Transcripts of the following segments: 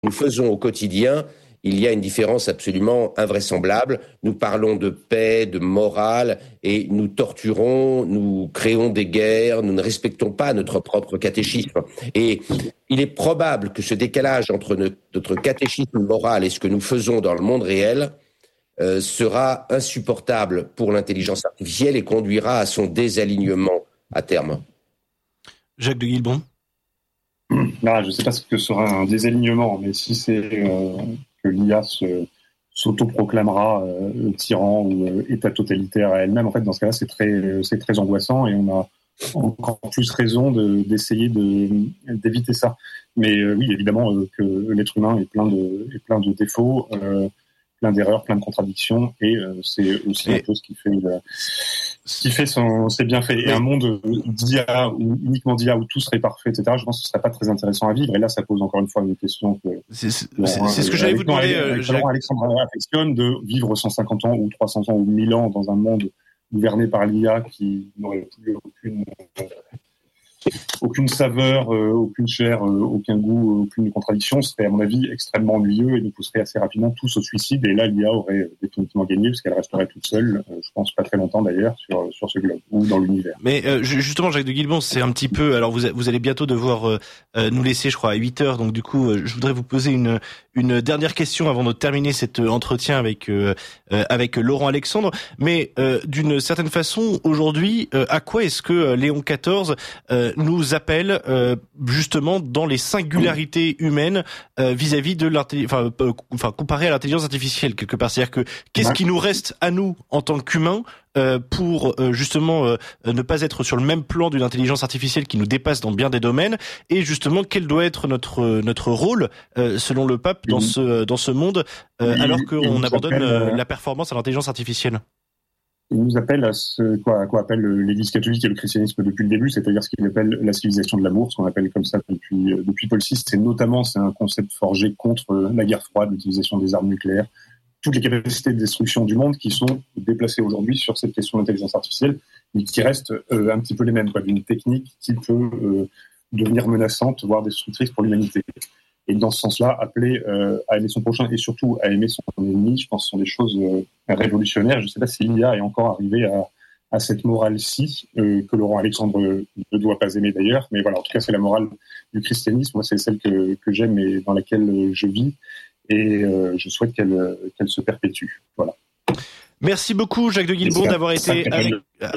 nous faisons au quotidien, il y a une différence absolument invraisemblable. Nous parlons de paix, de morale, et nous torturons, nous créons des guerres, nous ne respectons pas notre propre catéchisme. Et il est probable que ce décalage entre notre catéchisme moral et ce que nous faisons dans le monde réel sera insupportable pour l'intelligence artificielle et conduira à son désalignement à terme. Jacques de Guilbon. Je ne sais pas ce que sera un désalignement, mais si c'est que l'IA s'autoproclamera tyran ou État totalitaire à elle-même, en fait, dans ce cas-là, c'est très angoissant et on a encore plus raison d'essayer d'éviter ça. Mais oui, évidemment que l'être humain est plein de défauts, plein d'erreurs, plein de contradictions, et c'est aussi un peu ce qui fait ses bienfaits. Et un monde d'IA ou uniquement d'IA où tout serait parfait, etc., je pense que ce serait pas très intéressant à vivre. Et là, ça pose encore une fois une question c'est ce que j'allais vous demander. Alexandre affectionne de vivre 150 ans ou 300 ans ou 1000 ans dans un monde gouverné par l'IA qui n'aurait plus aucune saveur, aucune chair, aucun goût, aucune contradiction, serait à mon avis extrêmement ennuyeux et nous pousserait assez rapidement tous au suicide. Et là, l'IA aurait définitivement gagné parce qu'elle resterait toute seule, je pense pas très longtemps d'ailleurs, sur ce globe ou dans l'univers. Mais justement, Jacques de Guilbon, c'est un petit peu... Alors vous allez bientôt devoir nous laisser, je crois, à 8h. Donc du coup, je voudrais vous poser une dernière question avant de terminer cet entretien avec Laurent Alexandre. Mais d'une certaine façon, aujourd'hui, à quoi est-ce que Léon XIV nous appelle justement dans les singularités humaines vis-à-vis de comparé à l'intelligence artificielle quelque part. C'est-à-dire que qu'est-ce qui nous reste à nous en tant qu'humains pour justement ne pas être sur le même plan d'une intelligence artificielle qui nous dépasse dans bien des domaines, et justement quel doit être notre rôle selon le pape dans ce monde alors qu'on abandonne la performance à l'intelligence artificielle. Il nous appelle à ce quoi appelle l'Église catholique et le christianisme depuis le début, c'est-à-dire ce qu'il appelle la civilisation de l'amour, ce qu'on appelle comme ça depuis Paul VI. C'est un concept forgé contre la guerre froide, l'utilisation des armes nucléaires, toutes les capacités de destruction du monde qui sont déplacées aujourd'hui sur cette question de l'intelligence artificielle, mais qui restent un petit peu les mêmes, d'une technique qui peut devenir menaçante, voire destructrice pour l'humanité. Et dans ce sens-là, appeler à aimer son prochain et surtout à aimer son ennemi, je pense que ce sont des choses révolutionnaires. Je ne sais pas si l'IA est encore arrivé à cette morale-ci, que Laurent Alexandre ne doit pas aimer d'ailleurs, mais voilà, en tout cas, c'est la morale du christianisme. Moi, c'est celle que j'aime et dans laquelle je vis, et je souhaite qu'elle se perpétue. Voilà. Merci beaucoup, Jacques de Guilbon, d'avoir été avec...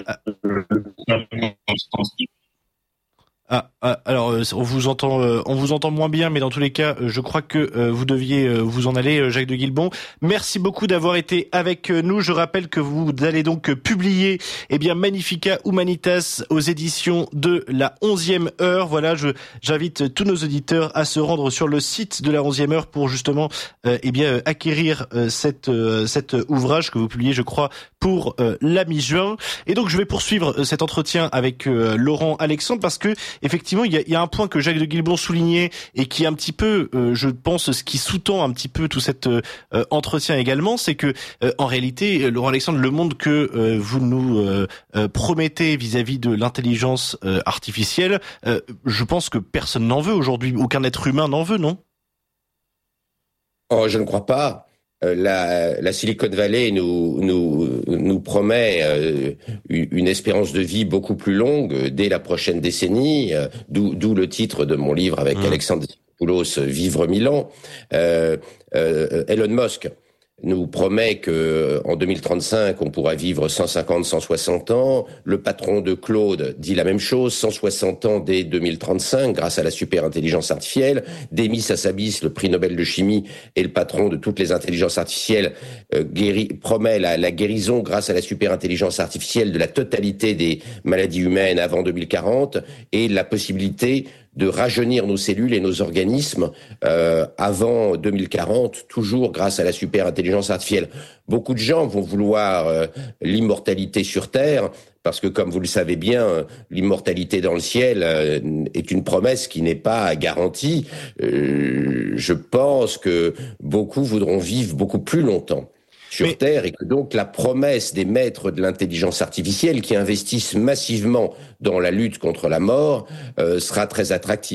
Alors on vous entend moins bien, mais dans tous les cas, je crois que vous deviez vous en aller, Jacques de Guilbon. Merci beaucoup d'avoir été avec nous. Je rappelle que vous allez donc publier, Magnificat Humanitas aux éditions de la 11e heure. Voilà, j'invite tous nos auditeurs à se rendre sur le site de la 11e heure pour justement, acquérir cet ouvrage que vous publiez, je crois, pour la mi-juin. Et donc je vais poursuivre cet entretien avec Laurent Alexandre parce que effectivement, il y a un point que Jacques de Guilbon soulignait et qui est un petit peu, je pense, ce qui sous-tend un petit peu tout cet entretien également, c'est que en réalité, Laurent Alexandre, le monde que vous nous promettez vis-à-vis de l'intelligence artificielle, je pense que personne n'en veut aujourd'hui, aucun être humain n'en veut, non ? Oh, je ne crois pas. La Silicon Valley nous promet une espérance de vie beaucoup plus longue dès la prochaine décennie, d'où le titre de mon livre avec Alexandre Poulos, Vivre 1000 ans. Elon Musk nous promet que en 2035 on pourra vivre 150, 160 ans. Le patron de Claude dit la même chose, 160 ans dès 2035 grâce à la super intelligence artificielle. Demis Hassabis, le prix Nobel de chimie et le patron de toutes les intelligences artificielles, promet la guérison grâce à la super intelligence artificielle de la totalité des maladies humaines avant 2040 et la possibilité de rajeunir nos cellules et nos organismes avant 2040, toujours grâce à la super intelligence artificielle. Beaucoup de gens vont vouloir l'immortalité sur Terre, parce que comme vous le savez bien, l'immortalité dans le ciel est une promesse qui n'est pas garantie. Je pense que beaucoup voudront vivre beaucoup plus longtemps sur Terre, et que donc la promesse des maîtres de l'intelligence artificielle qui investissent massivement dans la lutte contre la mort sera très attractive.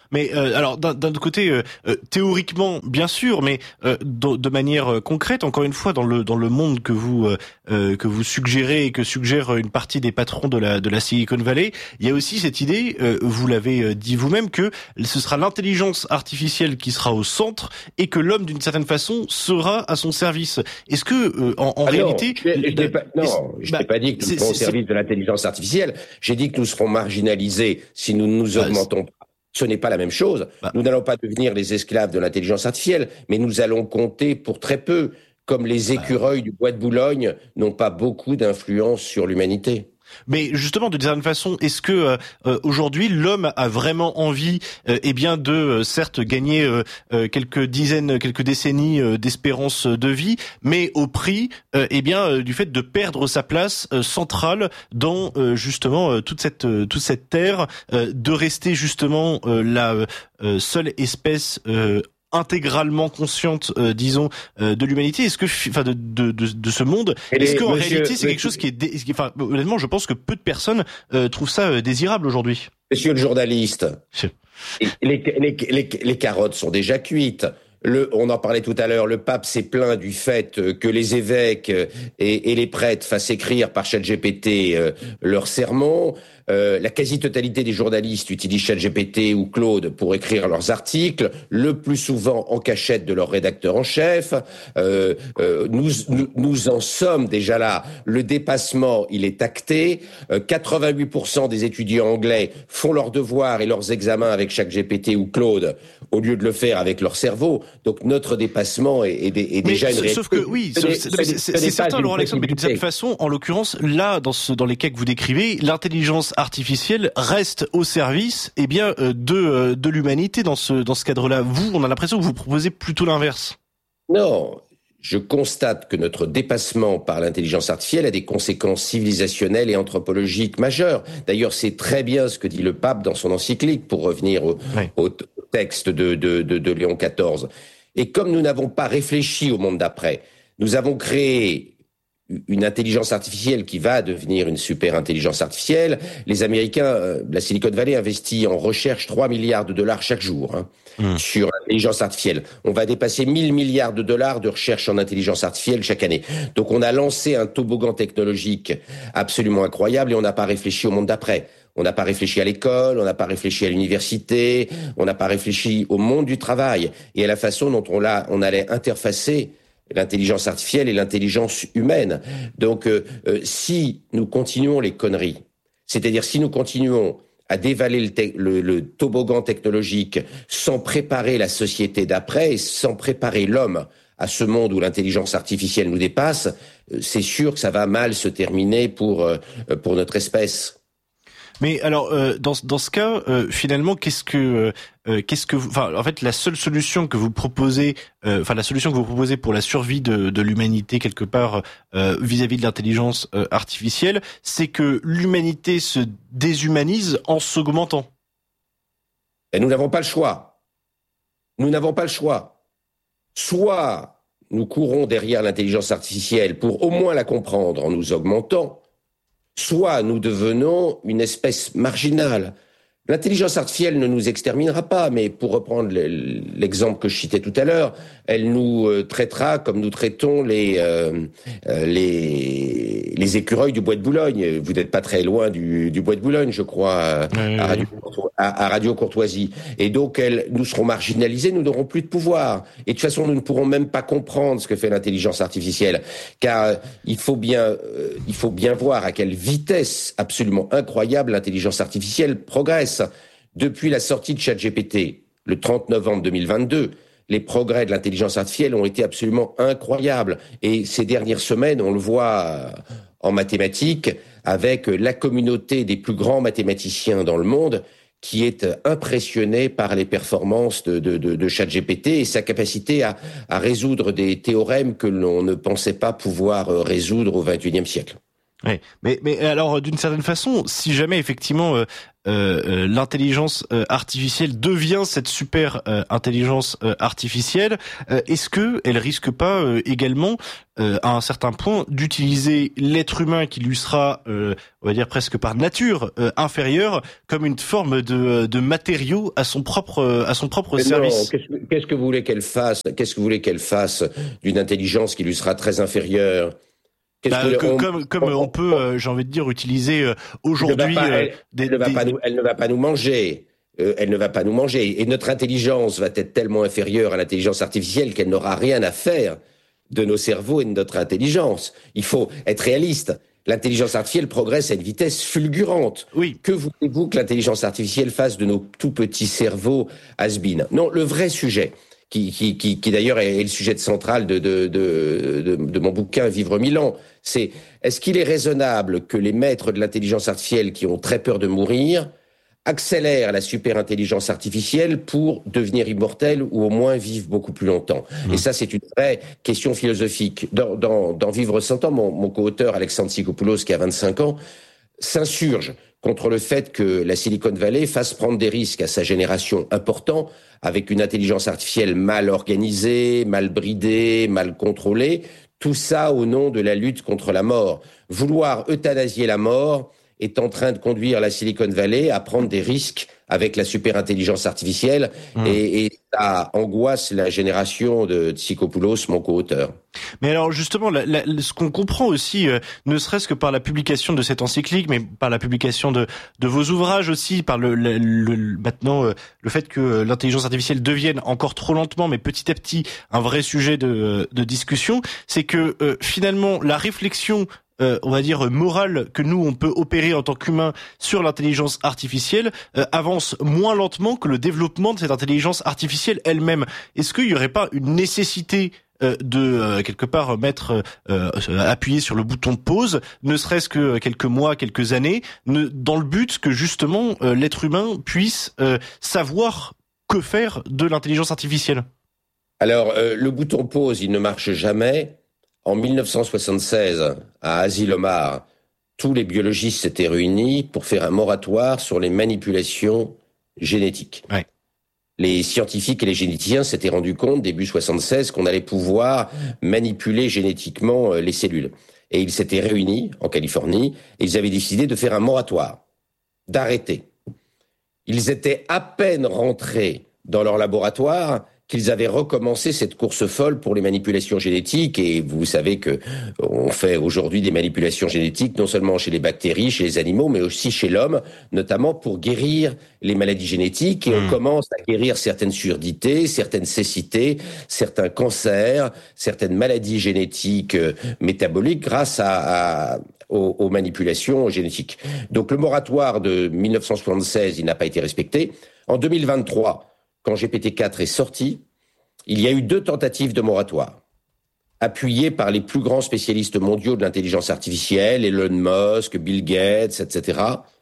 Mais alors d'un autre côté, théoriquement bien sûr, mais de manière concrète, encore une fois, dans le monde que vous suggérez et que suggère une partie des patrons de la Silicon Valley, il y a aussi cette idée, vous l'avez dit vous-même, que ce sera l'intelligence artificielle qui sera au centre et que l'homme, d'une certaine façon, sera à son service. Est-ce que en réalité, je n'ai pas dit que nous serons au service de l'intelligence artificielle. J'ai dit que nous serons marginalisés si nous nous augmentons pas. Ce n'est pas la même chose. Nous n'allons pas devenir les esclaves de l'intelligence artificielle, mais nous allons compter pour très peu, comme les écureuils du bois de Boulogne n'ont pas beaucoup d'influence sur l'humanité. Mais justement, de certaine façon, est-ce que aujourd'hui l'homme a vraiment envie, de certes gagner quelques décennies d'espérance de vie, mais au prix, du fait de perdre sa place centrale dans justement toute cette terre, de rester justement la seule espèce intégralement consciente, de l'humanité. Est-ce que, de ce monde, est-ce qu'en réalité c'est quelque chose qui est, honnêtement, je pense que peu de personnes trouvent ça désirable aujourd'hui. Monsieur le journaliste, les carottes sont déjà cuites. On en parlait tout à l'heure, le pape s'est plaint du fait que les évêques et les prêtres fassent écrire par ChatGPT leurs sermons. La quasi-totalité des journalistes utilisent ChatGPT ou Claude pour écrire leurs articles, le plus souvent en cachette de leur rédacteur en chef. Nous en sommes déjà là. Le dépassement, il est acté. 88% des étudiants anglais font leurs devoirs et leurs examens avec ChatGPT ou Claude au lieu de le faire avec leur cerveau. Donc notre dépassement est déjà une réalité. Sauf que oui, c'est certain, Laurent Alexandre, mais d'une certaine façon, en l'occurrence, là, dans les cas que vous décrivez, l'intelligence artificielle reste au service, de l'humanité dans ce cadre-là. Vous, on a l'impression que vous proposez plutôt l'inverse. Non. Je constate que notre dépassement par l'intelligence artificielle a des conséquences civilisationnelles et anthropologiques majeures. D'ailleurs, c'est très bien ce que dit le pape dans son encyclique, pour revenir au texte de Léon XIV. Et comme nous n'avons pas réfléchi au monde d'après, nous avons créé une intelligence artificielle qui va devenir une super intelligence artificielle. Les Américains, la Silicon Valley investit en recherche 3 milliards de dollars chaque jour sur l'intelligence artificielle. On va dépasser 1000 milliards de dollars de recherche en intelligence artificielle chaque année. Donc on a lancé un toboggan technologique absolument incroyable et on n'a pas réfléchi au monde d'après. On n'a pas réfléchi à l'école, on n'a pas réfléchi à l'université, on n'a pas réfléchi au monde du travail et à la façon dont on allait interfacer l'intelligence artificielle et l'intelligence humaine. Donc, si nous continuons les conneries, c'est-à-dire si nous continuons à dévaler le toboggan technologique sans préparer la société d'après et sans préparer l'homme à ce monde où l'intelligence artificielle nous dépasse, c'est sûr que ça va mal se terminer pour notre espèce. Mais alors, dans ce cas, finalement, en fait, la seule solution que vous proposez, la solution que vous proposez pour la survie de l'humanité quelque part vis-à-vis de l'intelligence artificielle, c'est que l'humanité se déshumanise en s'augmentant. Et nous n'avons pas le choix. Nous n'avons pas le choix. Soit nous courons derrière l'intelligence artificielle pour au moins la comprendre en nous augmentant, soit nous devenons une espèce marginale. L'intelligence artificielle ne nous exterminera pas, mais pour reprendre l'exemple que je citais tout à l'heure, elle nous traitera comme nous traitons les écureuils du bois de Boulogne. Vous n'êtes pas très loin du bois de Boulogne, je crois, à Radio Courtoisie. Et donc, nous serons marginalisés, nous n'aurons plus de pouvoir. Et de toute façon, nous ne pourrons même pas comprendre ce que fait l'intelligence artificielle, car il faut bien voir à quelle vitesse absolument incroyable l'intelligence artificielle progresse. Depuis la sortie de ChatGPT, le 30 novembre 2022, les progrès de l'intelligence artificielle ont été absolument incroyables. Et ces dernières semaines, on le voit en mathématiques, avec la communauté des plus grands mathématiciens dans le monde, qui est impressionnée par les performances de ChatGPT et sa capacité à résoudre des théorèmes que l'on ne pensait pas pouvoir résoudre au XXIe siècle. Ouais, mais alors d'une certaine façon, si jamais effectivement l'intelligence artificielle devient cette super intelligence artificielle, est-ce que elle risque pas également à un certain point d'utiliser l'être humain qui lui sera, on va dire presque par nature inférieur, comme une forme de matériau à son propre service? Non, qu'est-ce que vous voulez qu'elle fasse? Qu'est-ce que vous voulez qu'elle fasse d'une intelligence qui lui sera très inférieure? Comme on peut, j'ai envie de dire, utiliser aujourd'hui elle ne va pas nous manger. Elle ne va pas nous manger. Et notre intelligence va être tellement inférieure à l'intelligence artificielle qu'elle n'aura rien à faire de nos cerveaux et de notre intelligence. Il faut être réaliste. L'intelligence artificielle progresse à une vitesse fulgurante. Oui. Que voulez-vous que l'intelligence artificielle fasse de nos tout petits cerveaux has-been? Non, le vrai sujet, qui d'ailleurs est le sujet central de mon bouquin Vivre 1000 ans, c'est est-ce qu'il est raisonnable que les maîtres de l'intelligence artificielle qui ont très peur de mourir accélèrent la super-intelligence artificielle pour devenir immortels ou au moins vivre beaucoup plus longtemps. Et ça, c'est une vraie question philosophique. Dans Vivre 100 ans, mon co-auteur Alexandre Tsikopoulos, qui a 25 ans, s'insurge contre le fait que la Silicon Valley fasse prendre des risques à sa génération importants avec une intelligence artificielle mal organisée, mal bridée, mal contrôlée, tout ça au nom de la lutte contre la mort. Vouloir euthanasier la mort est en train de conduire la Silicon Valley à prendre des risques avec la super-intelligence artificielle et ça angoisse la génération de Tsikopoulos, mon co-auteur. Mais alors justement, ce qu'on comprend aussi, ne serait-ce que par la publication de cette encyclique, mais par la publication de vos ouvrages aussi, par maintenant le fait que l'intelligence artificielle devienne encore trop lentement, mais petit à petit, un vrai sujet de discussion, c'est que finalement la réflexion on va dire morale que nous on peut opérer en tant qu'humains sur l'intelligence artificielle avance moins lentement que le développement de cette intelligence artificielle elle-même. Est-ce qu'il y aurait pas une nécessité de quelque part appuyer sur le bouton pause, ne serait-ce que quelques mois, quelques années, dans le but que justement l'être humain puisse savoir que faire de l'intelligence artificielle? Alors le bouton pause, il ne marche jamais. En 1976, à Asilomar, tous les biologistes s'étaient réunis pour faire un moratoire sur les manipulations génétiques. Ouais. Les scientifiques et les généticiens s'étaient rendus compte, début 76, qu'on allait pouvoir manipuler génétiquement les cellules. Et ils s'étaient réunis en Californie et ils avaient décidé de faire un moratoire, d'arrêter. Ils étaient à peine rentrés dans leur laboratoire qu'ils avaient recommencé cette course folle pour les manipulations génétiques. Et vous savez que on fait aujourd'hui des manipulations génétiques non seulement chez les bactéries, chez les animaux, mais aussi chez l'homme, notamment pour guérir les maladies génétiques. Et on commence à guérir certaines surdités, certaines cécités, certains cancers, certaines maladies génétiques métaboliques grâce aux manipulations génétiques. Donc le moratoire de 1976, il n'a pas été respecté. En 2023, quand GPT-4 est sorti, il y a eu 2 tentatives de moratoire, appuyées par les plus grands spécialistes mondiaux de l'intelligence artificielle, Elon Musk, Bill Gates, etc.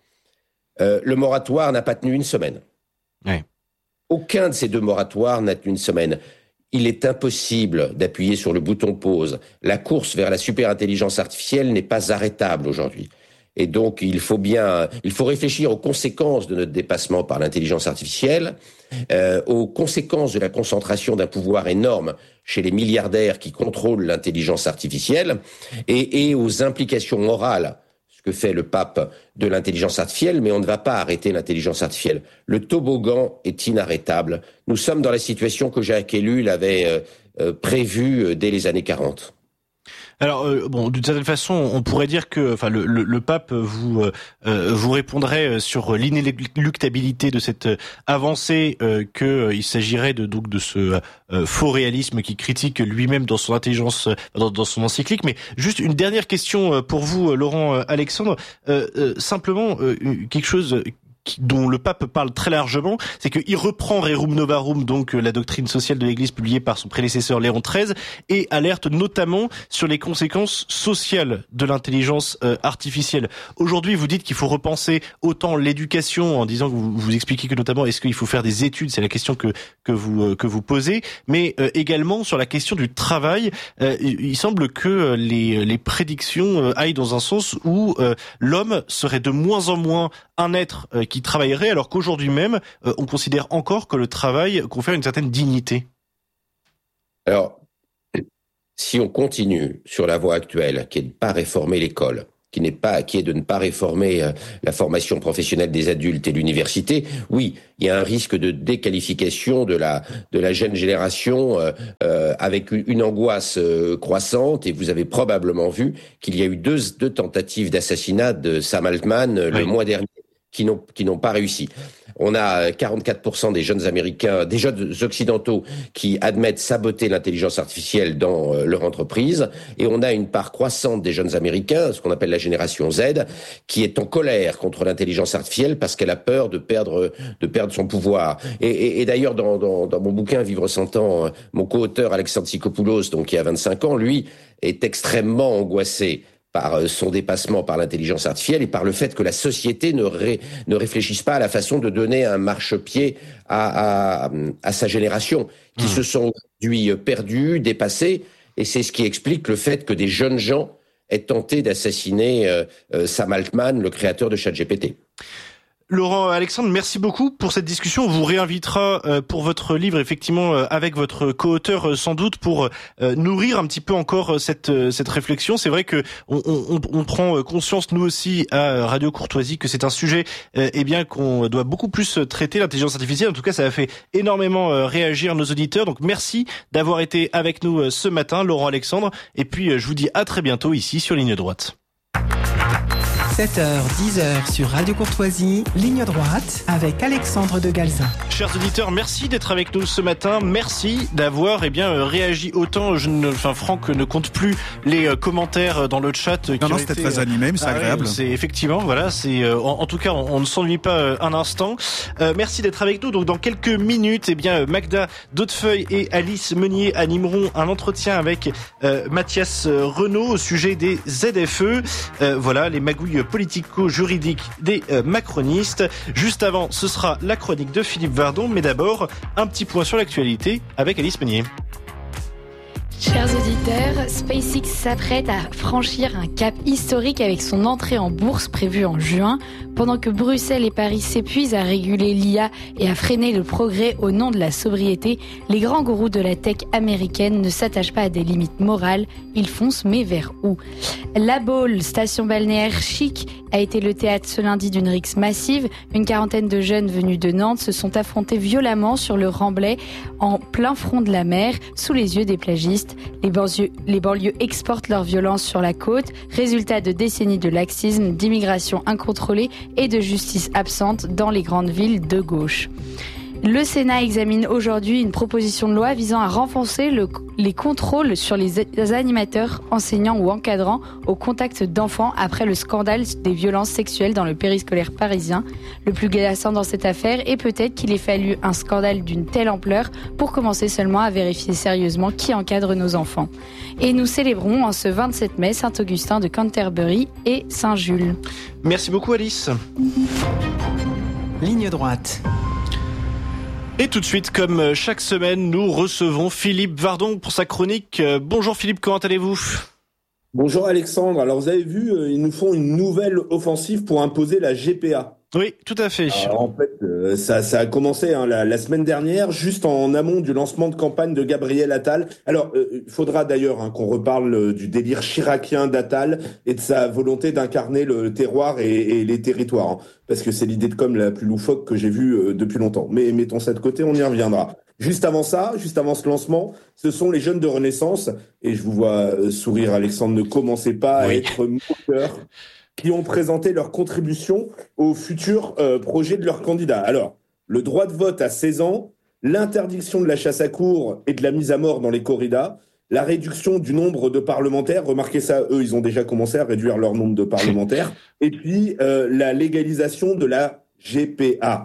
Le moratoire n'a pas tenu une semaine. Ouais. Aucun de ces 2 moratoires n'a tenu une semaine. Il est impossible d'appuyer sur le bouton pause. La course vers la super-intelligence artificielle n'est pas arrêtable aujourd'hui. Et donc, il faut réfléchir aux conséquences de notre dépassement par l'intelligence artificielle, aux conséquences de la concentration d'un pouvoir énorme chez les milliardaires qui contrôlent l'intelligence artificielle et aux implications morales, ce que fait le pape de l'intelligence artificielle, mais on ne va pas arrêter l'intelligence artificielle. Le toboggan est inarrêtable. Nous sommes dans la situation que Jacques Ellul avait prévue dès les années 40. Alors bon, d'une certaine façon, on pourrait dire que, enfin, le pape vous répondrait sur l'inéluctabilité de cette avancée, que il s'agirait de ce faux réalisme qui critique lui-même dans son intelligence, dans son encyclique. Mais juste une dernière question pour vous, Laurent Alexandre, simplement quelque chose dont le pape parle très largement, c'est qu'il reprend Rerum Novarum, donc la doctrine sociale de l'Église publiée par son prédécesseur Léon XIII, et alerte notamment sur les conséquences sociales de l'intelligence artificielle. Aujourd'hui, vous dites qu'il faut repenser autant l'éducation, en disant que vous expliquez que notamment est-ce qu'il faut faire des études, c'est la question que vous posez, mais également sur la question du travail. Il semble que les prédictions aillent dans un sens où l'homme serait de moins en moins un être qui travaillerait, alors qu'aujourd'hui même, on considère encore que le travail confère une certaine dignité. Alors, si on continue sur la voie actuelle, qui est de ne pas réformer l'école, qui est de ne pas réformer la formation professionnelle des adultes et l'université, oui, il y a un risque de déqualification de la jeune génération avec une angoisse croissante. Et vous avez probablement vu qu'il y a eu deux tentatives d'assassinat de Sam Altman le mois dernier qui n'ont pas réussi. On a 44% des jeunes Américains, des jeunes occidentaux qui admettent saboter l'intelligence artificielle dans leur entreprise. Et on a une part croissante des jeunes Américains, ce qu'on appelle la génération Z, qui est en colère contre l'intelligence artificielle parce qu'elle a peur de perdre son pouvoir. Et d'ailleurs, dans mon bouquin Vivre 100 ans, mon co-auteur Alexandre Tsikopoulos, donc qui a 25 ans, lui, est extrêmement angoissé par son dépassement par l'intelligence artificielle et par le fait que la société ne réfléchisse pas à la façon de donner un marchepied à sa génération, qui se sont aujourd'hui perdus, dépassés, et c'est ce qui explique le fait que des jeunes gens aient tenté d'assassiner Sam Altman, le créateur de ChatGPT. Laurent Alexandre, merci beaucoup pour cette discussion. On vous réinvitera pour votre livre, effectivement, avec votre co-auteur, sans doute, pour nourrir un petit peu encore cette réflexion. C'est vrai que on prend conscience, nous aussi, à Radio Courtoisie, que c'est un sujet qu'on doit beaucoup plus traiter, l'intelligence artificielle. En tout cas, ça a fait énormément réagir nos auditeurs. Donc, merci d'avoir été avec nous ce matin, Laurent Alexandre. Et puis, je vous dis à très bientôt ici sur Ligne Droite. 7h, 10h sur Radio Courtoisie, Ligne Droite, avec Alexandre de Galzin. Chers auditeurs, merci d'être avec nous ce matin. Merci d'avoir réagi autant. Franck ne compte plus les commentaires dans le chat. Non, c'était très animé, mais c'est agréable. C'est effectivement, voilà, c'est en tout cas, on ne s'ennuie pas un instant. Merci d'être avec nous. Donc, dans quelques minutes, Magda Dautefeuille et Alice Meunier animeront un entretien avec Mathias Renaud au sujet des ZFE. Voilà, les magouilles politico-juridiques des macronistes. Juste avant, ce sera la chronique de Philippe Vardon, mais d'abord, un petit point sur l'actualité avec Alice Meunier. Chers auditeurs, SpaceX s'apprête à franchir un cap historique avec son entrée en bourse prévue en juin. Pendant que Bruxelles et Paris s'épuisent à réguler l'IA et à freiner le progrès au nom de la sobriété, les grands gourous de la tech américaine ne s'attachent pas à des limites morales. Ils foncent, mais vers où ? La Baule, station balnéaire chic, a été le théâtre ce lundi d'une rixe massive. Une quarantaine de jeunes venus de Nantes se sont affrontés violemment sur le Remblai en plein front de la mer, sous les yeux des plagistes. Les banlieues exportent leur violence sur la côte, résultat de décennies de laxisme, d'immigration incontrôlée et de justice absente dans les grandes villes de gauche. Le Sénat examine aujourd'hui une proposition de loi visant à renforcer les contrôles sur les animateurs, enseignants ou encadrants au contact d'enfants après le scandale des violences sexuelles dans le périscolaire parisien. Le plus glaçant dans cette affaire est peut-être qu'il ait fallu un scandale d'une telle ampleur pour commencer seulement à vérifier sérieusement qui encadre nos enfants. Et nous célébrons en ce 27 mai Saint-Augustin de Canterbury et Saint-Jules. Merci beaucoup Alice. Ligne droite. Et tout de suite, comme chaque semaine, nous recevons Philippe Vardon pour sa chronique. Bonjour Philippe, comment allez-vous ? Bonjour Alexandre, alors vous avez vu, ils nous font une nouvelle offensive pour imposer la GPA. Oui, tout à fait. Alors, en fait, ça a commencé la semaine dernière, juste en amont du lancement de campagne de Gabriel Attal. Alors, il faudra d'ailleurs qu'on reparle du délire chiracien d'Attal et de sa volonté d'incarner le terroir et les territoires, parce que c'est l'idée de com la plus loufoque que j'ai vue depuis longtemps. Mais mettons ça de côté, on y reviendra. Juste avant ce lancement, ce sont les jeunes de Renaissance, et je vous vois sourire Alexandre, ne commencez pas à être moqueur, qui ont présenté leur contribution au futur projet de leur candidat. Alors, le droit de vote à 16 ans, l'interdiction de la chasse à courre et de la mise à mort dans les corridas, la réduction du nombre de parlementaires, remarquez ça, eux, ils ont déjà commencé à réduire leur nombre de parlementaires, et puis la légalisation de la GPA.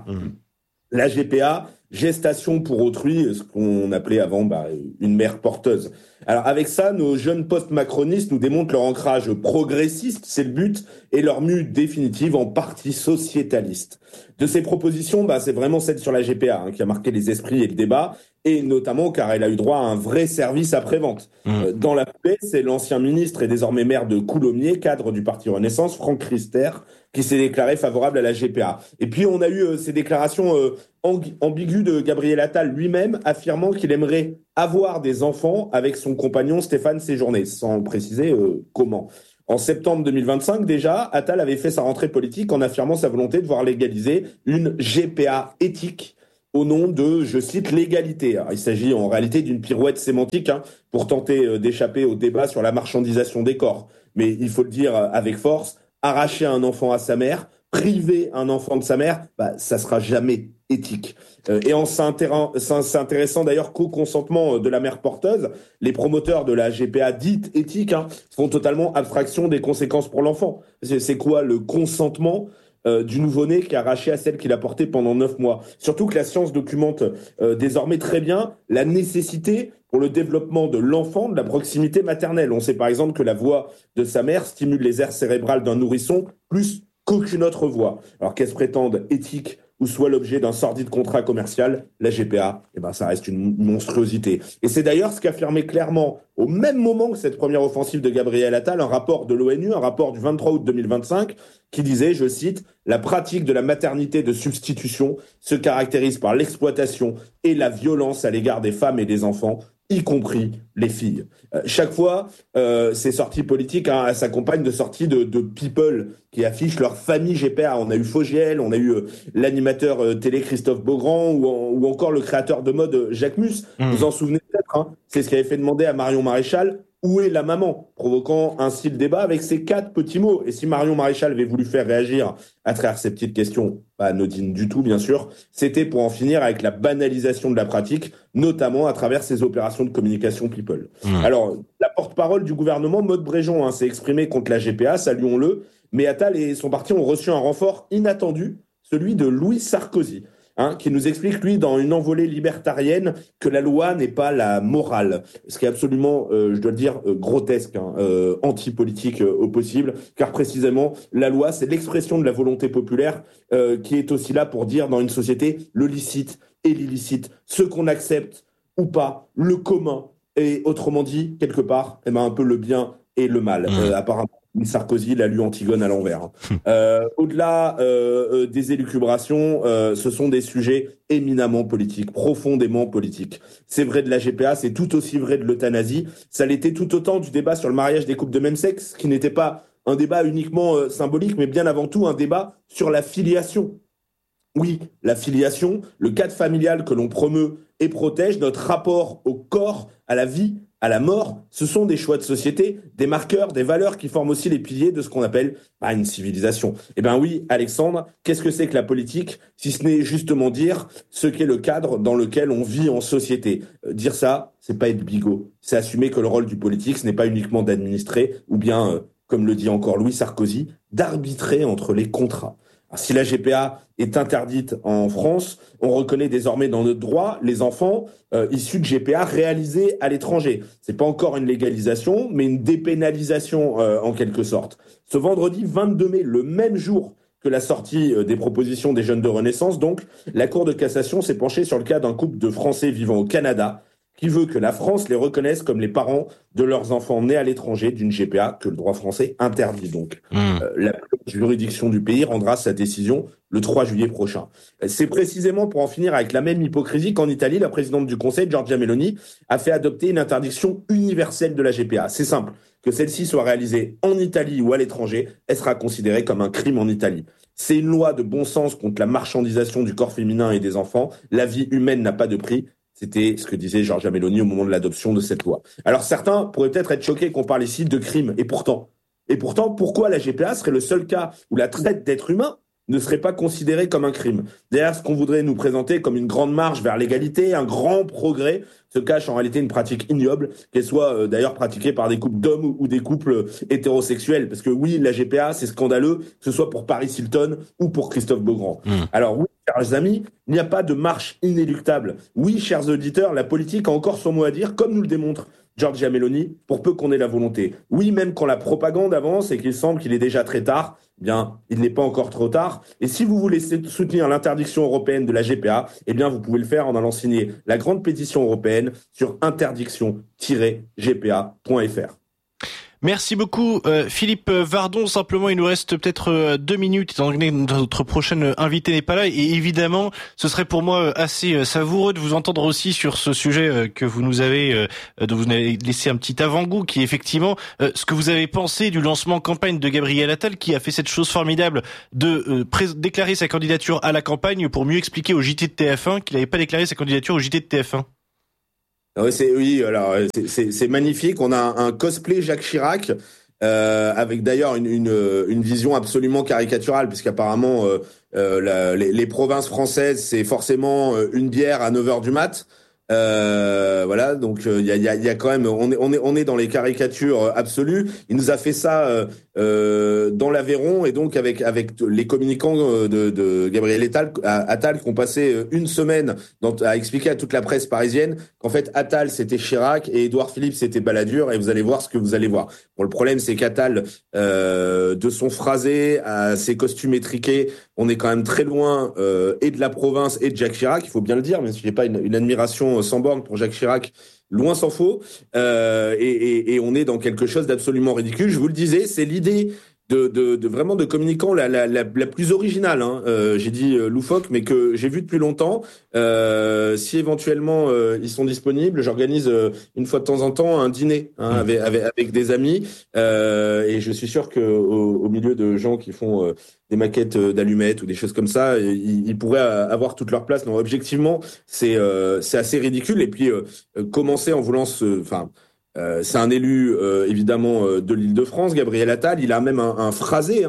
La GPA, gestation pour autrui, ce qu'on appelait avant une mère porteuse. Alors avec ça, nos jeunes post-macronistes nous démontrent leur ancrage progressiste, c'est le but, et leur mue définitive en parti sociétaliste. De ces propositions, c'est vraiment celle sur la GPA qui a marqué les esprits et le débat, et notamment car elle a eu droit à un vrai service après-vente. Dans la foulée, c'est l'ancien ministre et désormais maire de Coulommiers, cadre du Parti Renaissance, Franck Riester, qui s'est déclaré favorable à la GPA. Et puis on a eu ces déclarations ambiguës de Gabriel Attal lui-même, affirmant qu'il aimerait avoir des enfants avec son compagnon Stéphane Séjourné, sans préciser comment. En septembre 2025, déjà, Attal avait fait sa rentrée politique en affirmant sa volonté de voir légaliser une GPA éthique au nom de, je cite, l'égalité. Alors, il s'agit en réalité d'une pirouette sémantique pour tenter d'échapper au débat sur la marchandisation des corps. Mais il faut le dire avec force, arracher un enfant à sa mère, priver un enfant de sa mère, ça sera jamais éthique. Et en s'intéressant d'ailleurs qu'au consentement de la mère porteuse, les promoteurs de la GPA dite éthique font totalement abstraction des conséquences pour l'enfant. C'est quoi le consentement du nouveau-né qui est arraché à celle qu'il a portée pendant 9 mois. Surtout que la science documente désormais très bien la nécessité pour le développement de l'enfant de la proximité maternelle. On sait par exemple que la voix de sa mère stimule les aires cérébrales d'un nourrisson plus qu'aucune autre voix. Alors qu'elle se prétende éthique ou soit l'objet d'un sordide contrat commercial, la GPA, ça reste une monstruosité. Et c'est d'ailleurs ce qu'affirmait clairement, au même moment que cette première offensive de Gabriel Attal, un rapport de l'ONU, un rapport du 23 août 2025, qui disait, je cite, « La pratique de la maternité de substitution se caractérise par l'exploitation et la violence à l'égard des femmes et des enfants, y compris les filles. » Chaque fois, ces sorties politiques s'accompagnent de sorties de people qui affichent leur famille GPA. On a eu Fogiel, on a eu l'animateur télé Christophe Beaugrand ou encore le créateur de mode Jacques Mus. Vous en souvenez peut-être, c'est ce qui avait fait demander à Marion Maréchal « Où est la maman ?» provoquant ainsi le débat avec ces 4 petits mots. Et si Marion Maréchal avait voulu faire réagir à travers ces petites questions, pas anodines du tout bien sûr, c'était pour en finir avec la banalisation de la pratique, notamment à travers ces opérations de communication people. Alors, la porte-parole du gouvernement, Maud Bréjon, s'est exprimée contre la GPA, saluons-le, mais Attal et son parti ont reçu un renfort inattendu, celui de Louis Sarkozy, qui nous explique, lui, dans une envolée libertarienne, que la loi n'est pas la morale. Ce qui est absolument, je dois le dire, grotesque, anti-politique au possible, car précisément, la loi, c'est l'expression de la volonté populaire qui est aussi là pour dire, dans une société, le licite et l'illicite, ce qu'on accepte ou pas, le commun, et autrement dit, quelque part, un peu le bien et le mal, apparemment. Sarkozy l'a lu Antigone à l'envers. Au-delà des élucubrations, ce sont des sujets éminemment politiques, profondément politiques. C'est vrai de la GPA, c'est tout aussi vrai de l'euthanasie. Ça l'était tout autant du débat sur le mariage des couples de même sexe, qui n'était pas un débat uniquement symbolique, mais bien avant tout un débat sur la filiation. Oui, la filiation, le cadre familial que l'on promeut et protège, notre rapport au corps, à la vie, à la mort, ce sont des choix de société, des marqueurs, des valeurs qui forment aussi les piliers de ce qu'on appelle une civilisation. Eh bien oui, Alexandre, qu'est-ce que c'est que la politique, si ce n'est justement dire ce qu'est le cadre dans lequel on vit en société. Dire ça, c'est pas être bigot, c'est assumer que le rôle du politique, ce n'est pas uniquement d'administrer, ou bien, comme le dit encore Louis Sarkozy, d'arbitrer entre les contrats. Alors, si la GPA est interdite en France, on reconnaît désormais dans notre droit les enfants issus de GPA réalisés à l'étranger. C'est pas encore une légalisation, mais une dépénalisation en quelque sorte. Ce vendredi 22 mai, le même jour que la sortie des propositions des jeunes de Renaissance, donc, la Cour de cassation s'est penchée sur le cas d'un couple de Français vivant au Canada qui veut que la France les reconnaisse comme les parents de leurs enfants nés à l'étranger d'une GPA que le droit français interdit donc. La juridiction du pays rendra sa décision le 3 juillet prochain. C'est précisément pour en finir avec la même hypocrisie qu'en Italie, la présidente du Conseil, Giorgia Meloni, a fait adopter une interdiction universelle de la GPA. C'est simple, que celle-ci soit réalisée en Italie ou à l'étranger, elle sera considérée comme un crime en Italie. C'est une loi de bon sens contre la marchandisation du corps féminin et des enfants. La vie humaine n'a pas de prix. C'était ce que disait Giorgia Meloni au moment de l'adoption de cette loi. Alors certains pourraient peut-être être choqués qu'on parle ici de crime. Et pourtant, pourquoi la GPA serait le seul cas où la traite d'êtres humains ne serait pas considéré comme un crime. Derrière ce qu'on voudrait nous présenter comme une grande marche vers l'égalité, un grand progrès, se cache en réalité une pratique ignoble, qu'elle soit d'ailleurs pratiquée par des couples d'hommes ou des couples hétérosexuels. Parce que oui, la GPA, c'est scandaleux, que ce soit pour Paris Hilton ou pour Christophe Beaugrand. Alors oui, chers amis, il n'y a pas de marche inéluctable. Oui, chers auditeurs, la politique a encore son mot à dire, comme nous le démontre Giorgia Meloni, pour peu qu'on ait la volonté. Oui, même quand la propagande avance et qu'il semble qu'il est déjà très tard, eh bien, il n'est pas encore trop tard. Et si vous voulez soutenir l'interdiction européenne de la GPA, eh bien, vous pouvez le faire en allant signer la grande pétition européenne sur interdiction-gpa.fr. Merci beaucoup Philippe Vardon. Simplement, il nous reste peut-être 2 minutes étant donné que notre prochaine invité n'est pas là. Et évidemment, ce serait pour moi assez savoureux de vous entendre aussi sur ce sujet que vous nous avez, dont vous nous avez laissé un petit avant-goût, qui est effectivement ce que vous avez pensé du lancement campagne de Gabriel Attal, qui a fait cette chose formidable de déclarer sa candidature à la campagne pour mieux expliquer au JT de TF1 qu'il n'avait pas déclaré sa candidature au JT de TF1. C'est magnifique. On a un cosplay Jacques Chirac avec d'ailleurs une vision absolument caricaturale, puisqu'apparemment les provinces françaises, c'est forcément une bière à 9h du mat. Voilà, donc il y a quand même, on est dans les caricatures absolues. Il nous a fait ça dans l'Aveyron, et donc avec les communicants de Gabriel Attal qui ont passé une semaine à expliquer à toute la presse parisienne qu'en fait Attal c'était Chirac et Édouard Philippe c'était Balladur, et vous allez voir ce que vous allez voir. Bon, le problème c'est qu'Attal, de son phrasé à ses costumes étriqués, on est quand même très loin et de la province et de Jacques Chirac, il faut bien le dire, même si j'ai pas une admiration sans borne pour Jacques Chirac, loin s'en faut, et on est dans quelque chose d'absolument ridicule. Je vous le disais, c'est l'idée de vraiment de communicants la plus originale. J'ai dit loufoque, mais que j'ai vu depuis longtemps. Si éventuellement ils sont disponibles, j'organise une fois de temps en temps un dîner avec des amis, et je suis sûr que au milieu de gens qui font des maquettes d'allumettes ou des choses comme ça, ils pourraient avoir toute leur place. Non, objectivement, c'est assez ridicule. Et puis commencer en voulant c'est un élu évidemment de l'Île-de-France, Gabriel Attal. Il a même un phrasé,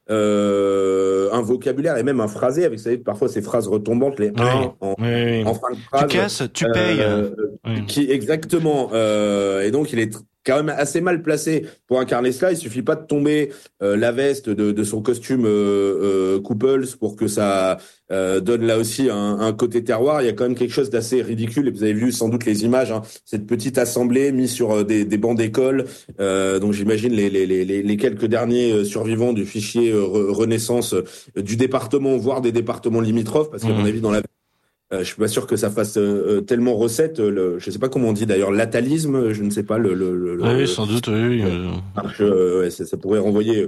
un vocabulaire et même un phrasé avec, vous savez, parfois ces phrases retombantes, les en fin de phrase. Tu casses, tu payes. Exactement. Et donc il est quand même assez mal placé pour incarner cela. Il suffit pas de tomber la veste de son costume Couples pour que ça donne là aussi un côté terroir. Il y a quand même quelque chose d'assez ridicule, et vous avez vu sans doute les images, cette petite assemblée mise sur des bancs d'école, donc j'imagine les quelques derniers survivants du fichier Renaissance du département, voire des départements limitrophes, parce qu'à mon avis dans la je suis pas sûr que ça fasse tellement recette. Je sais pas comment on dit d'ailleurs, l'atalisme. Je ne sais pas oui, sans doute. Oui. Ça pourrait renvoyer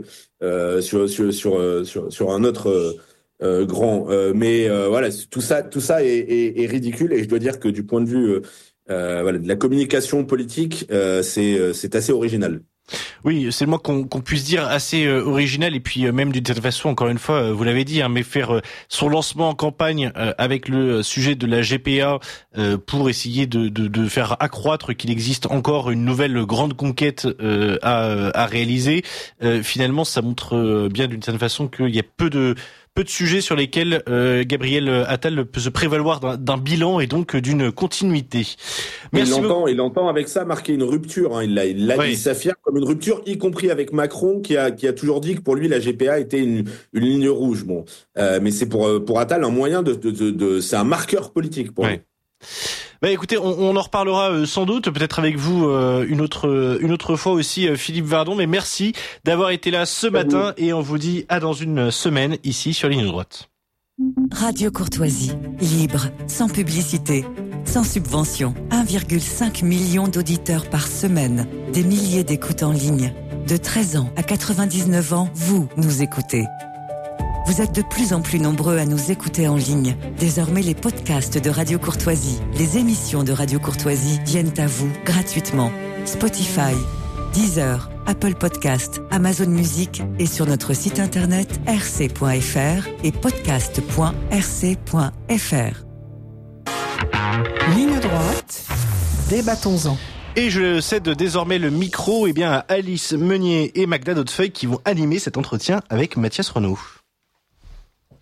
sur un autre grand. Mais voilà, tout ça est ridicule, et je dois dire que du point de vue de la communication politique, c'est assez original. Oui, c'est le moins qu'on puisse dire, assez original, et puis même d'une certaine façon, encore une fois, vous l'avez dit, mais faire son lancement en campagne avec le sujet de la GPA pour essayer de faire accroître qu'il existe encore une nouvelle grande conquête à réaliser. Finalement, ça montre bien d'une certaine façon qu'il y a peu de sujets sur lesquels Gabriel Attal peut se prévaloir d'un bilan et donc d'une continuité. Merci. Il entend avec ça marquer une rupture. Il s'affirme comme une rupture, y compris avec Macron, qui a toujours dit que pour lui la GPA était une ligne rouge. Bon, mais c'est pour Attal un moyen c'est un marqueur politique pour lui. Écoutez, on en reparlera sans doute, peut-être avec vous une autre fois aussi, Philippe Vardon. Mais merci d'avoir été là ce matin, et on vous dit à dans une semaine ici sur Ligne Droite. Radio Courtoisie, libre, sans publicité, sans subvention. 1,5 million d'auditeurs par semaine, des milliers d'écoutes en ligne. De 13 ans à 99 ans, vous nous écoutez. Vous êtes de plus en plus nombreux à nous écouter en ligne. Désormais, les podcasts de Radio Courtoisie, les émissions de Radio Courtoisie viennent à vous gratuitement. Spotify, Deezer, Apple Podcast, Amazon Music et sur notre site internet rc.fr et podcast.rc.fr. Ligne droite, débattons-en. Et je cède désormais le micro à Alice Meunier et Magda Hautefeuille qui vont animer cet entretien avec Mathias Renaud.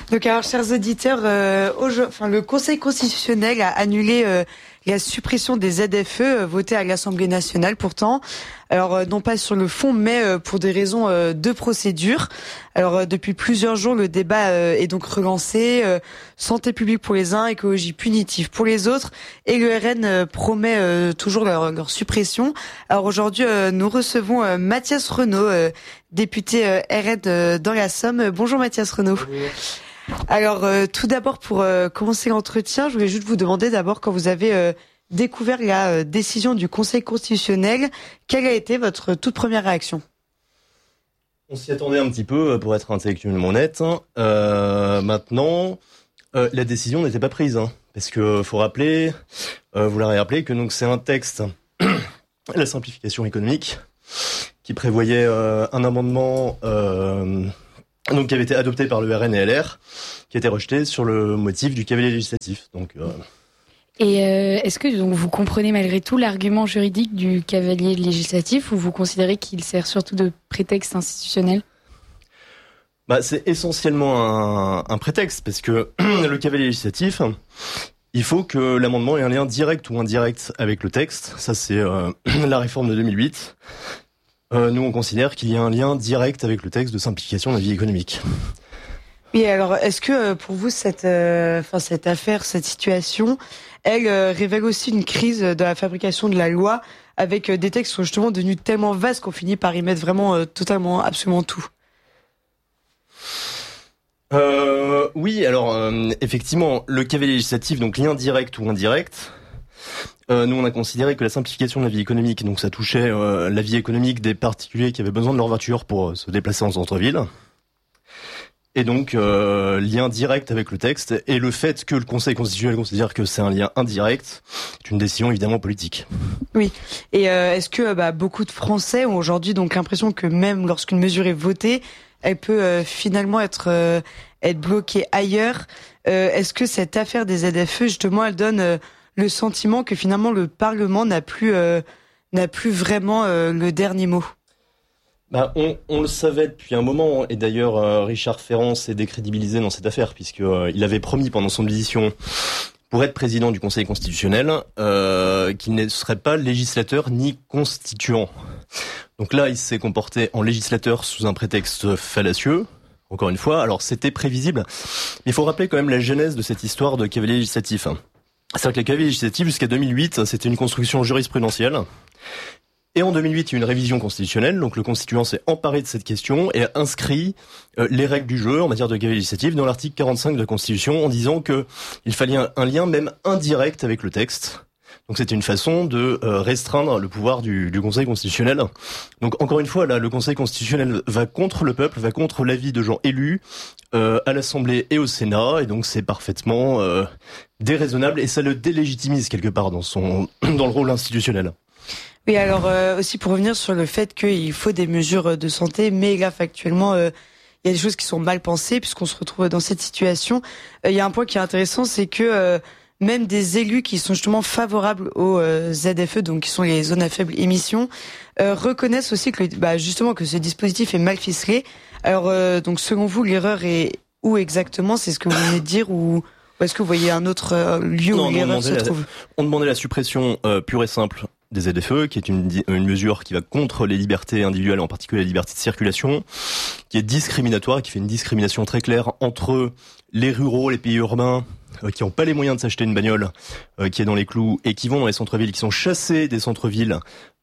Donc alors, chers auditeurs, le Conseil constitutionnel a annulé la suppression des ZFE votée à l'Assemblée nationale pourtant. Alors non pas sur le fond, mais pour des raisons de procédure. Alors depuis plusieurs jours, le débat est donc relancé. Santé publique pour les uns, écologie punitive pour les autres. Et le RN promet toujours leur suppression. Alors aujourd'hui, nous recevons Mathias Renaud, député RN dans la Somme. Bonjour Mathias Renaud. Bonjour. Alors, tout d'abord, pour commencer l'entretien, je voulais juste vous demander d'abord, quand vous avez découvert la décision du Conseil constitutionnel, quelle a été votre toute première réaction ? On s'y attendait un petit peu, pour être intellectuellement honnête. Maintenant, la décision n'était pas prise, parce que faut rappeler, vous l'avez rappelé, que donc c'est un texte, la simplification économique, qui prévoyait un amendement. Donc, qui avait été adopté par le RN et LR, qui a été rejeté sur le motif du cavalier législatif. Donc, Et est-ce que donc vous comprenez malgré tout l'argument juridique du cavalier législatif, ou vous considérez qu'il sert surtout de prétexte institutionnel ? C'est essentiellement un prétexte, parce que le cavalier législatif, il faut que l'amendement ait un lien direct ou indirect avec le texte. Ça, c'est la réforme de 2008. Nous, on considère qu'il y a un lien direct avec le texte de simplification de la vie économique. Oui, alors, est-ce que pour vous, cette affaire, cette situation, elle révèle aussi une crise de la fabrication de la loi, avec des textes qui sont justement devenus tellement vastes qu'on finit par y mettre vraiment totalement, absolument tout ? Oui, alors, effectivement, le cavalier législatif, donc lien direct ou indirect... nous, on a considéré que la simplification de la vie économique, donc ça touchait la vie économique des particuliers qui avaient besoin de leur voiture pour se déplacer en centre-ville. Et donc, lien direct avec le texte. Et le fait que le Conseil constitutionnel considère que c'est un lien indirect, c'est une décision évidemment politique. Oui. Et est-ce que beaucoup de Français ont aujourd'hui donc l'impression que même lorsqu'une mesure est votée, elle peut finalement être bloquée ailleurs ? Est-ce que cette affaire des ZFE, justement, elle donne... le sentiment que finalement le Parlement n'a plus vraiment le dernier mot. On le savait depuis un moment, et d'ailleurs Richard Ferrand s'est décrédibilisé dans cette affaire, puisqu'il avait promis pendant son audition, pour être président du Conseil constitutionnel, qu'il ne serait pas législateur ni constituant. Donc là, il s'est comporté en législateur sous un prétexte fallacieux. Encore une fois, alors c'était prévisible, mais il faut rappeler quand même la genèse de cette histoire de cavalier législatif. C'est-à-dire que le cavalier législatif, jusqu'à 2008, c'était une construction jurisprudentielle. Et en 2008, il y a eu une révision constitutionnelle. Donc le constituant s'est emparé de cette question et a inscrit les règles du jeu en matière de cavalier législatif dans l'article 45 de la Constitution, en disant que il fallait un lien même indirect avec le texte. Donc c'était une façon de restreindre le pouvoir du Conseil constitutionnel. Donc encore une fois, là, le Conseil constitutionnel va contre le peuple, va contre l'avis de gens élus à l'Assemblée et au Sénat, et donc c'est parfaitement déraisonnable, et ça le délégitimise quelque part dans le rôle institutionnel. Oui, alors aussi pour revenir sur le fait qu'il faut des mesures de santé, mais là factuellement il y a des choses qui sont mal pensées puisqu'on se retrouve dans cette situation. Il y a un point qui est intéressant, c'est que même des élus qui sont justement favorables aux ZFE, donc qui sont les zones à faible émission, reconnaissent aussi que justement que ce dispositif est mal ficelé. Alors donc selon vous, l'erreur est où exactement ? C'est ce que vous venez de dire, ou est-ce que vous voyez un autre lieu où l'erreur se trouve ? On demandait la suppression pure et simple des ZFE, qui est une mesure qui va contre les libertés individuelles, en particulier la liberté de circulation, qui est discriminatoire, qui fait une discrimination très claire entre les ruraux, les pays urbains, qui n'ont pas les moyens de s'acheter une bagnole, qui est dans les clous, et qui vont dans les centres-villes, qui sont chassés des centres-villes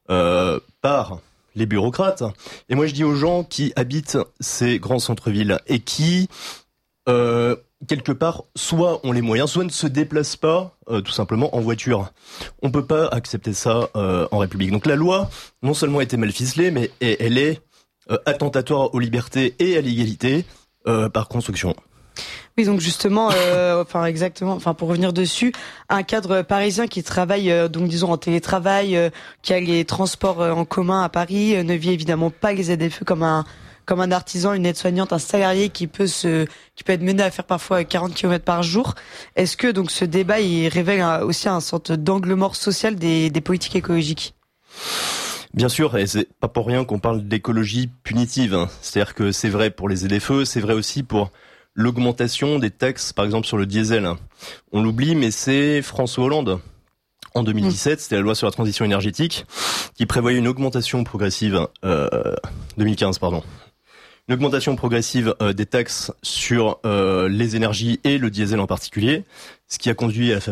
par les bureaucrates. Et moi je dis aux gens qui habitent ces grands centres-villes et qui quelque part soit ont les moyens, soit ne se déplacent pas tout simplement en voiture. On peut pas accepter ça en République. Donc la loi non seulement était mal ficelée, mais elle est attentatoire aux libertés et à l'égalité par construction. Oui, donc justement, pour revenir dessus, un cadre parisien qui travaille, donc disons en télétravail, qui a les transports en commun à Paris, ne vit évidemment pas les ZFE comme un artisan, une aide-soignante, un salarié qui peut être mené à faire parfois 40 km par jour. Est-ce que donc ce débat il révèle aussi un sorte d'angle mort social des politiques écologiques ? Bien sûr, et c'est pas pour rien qu'on parle d'écologie punitive. C'est-à-dire que c'est vrai pour les ZFE, c'est vrai aussi pour l'augmentation des taxes, par exemple sur le diesel. On l'oublie, mais c'est François Hollande. En 2017, c'était la loi sur la transition énergétique qui prévoyait une augmentation progressive, 2015, pardon. Une augmentation progressive des taxes sur les énergies et le diesel en particulier, ce qui a conduit à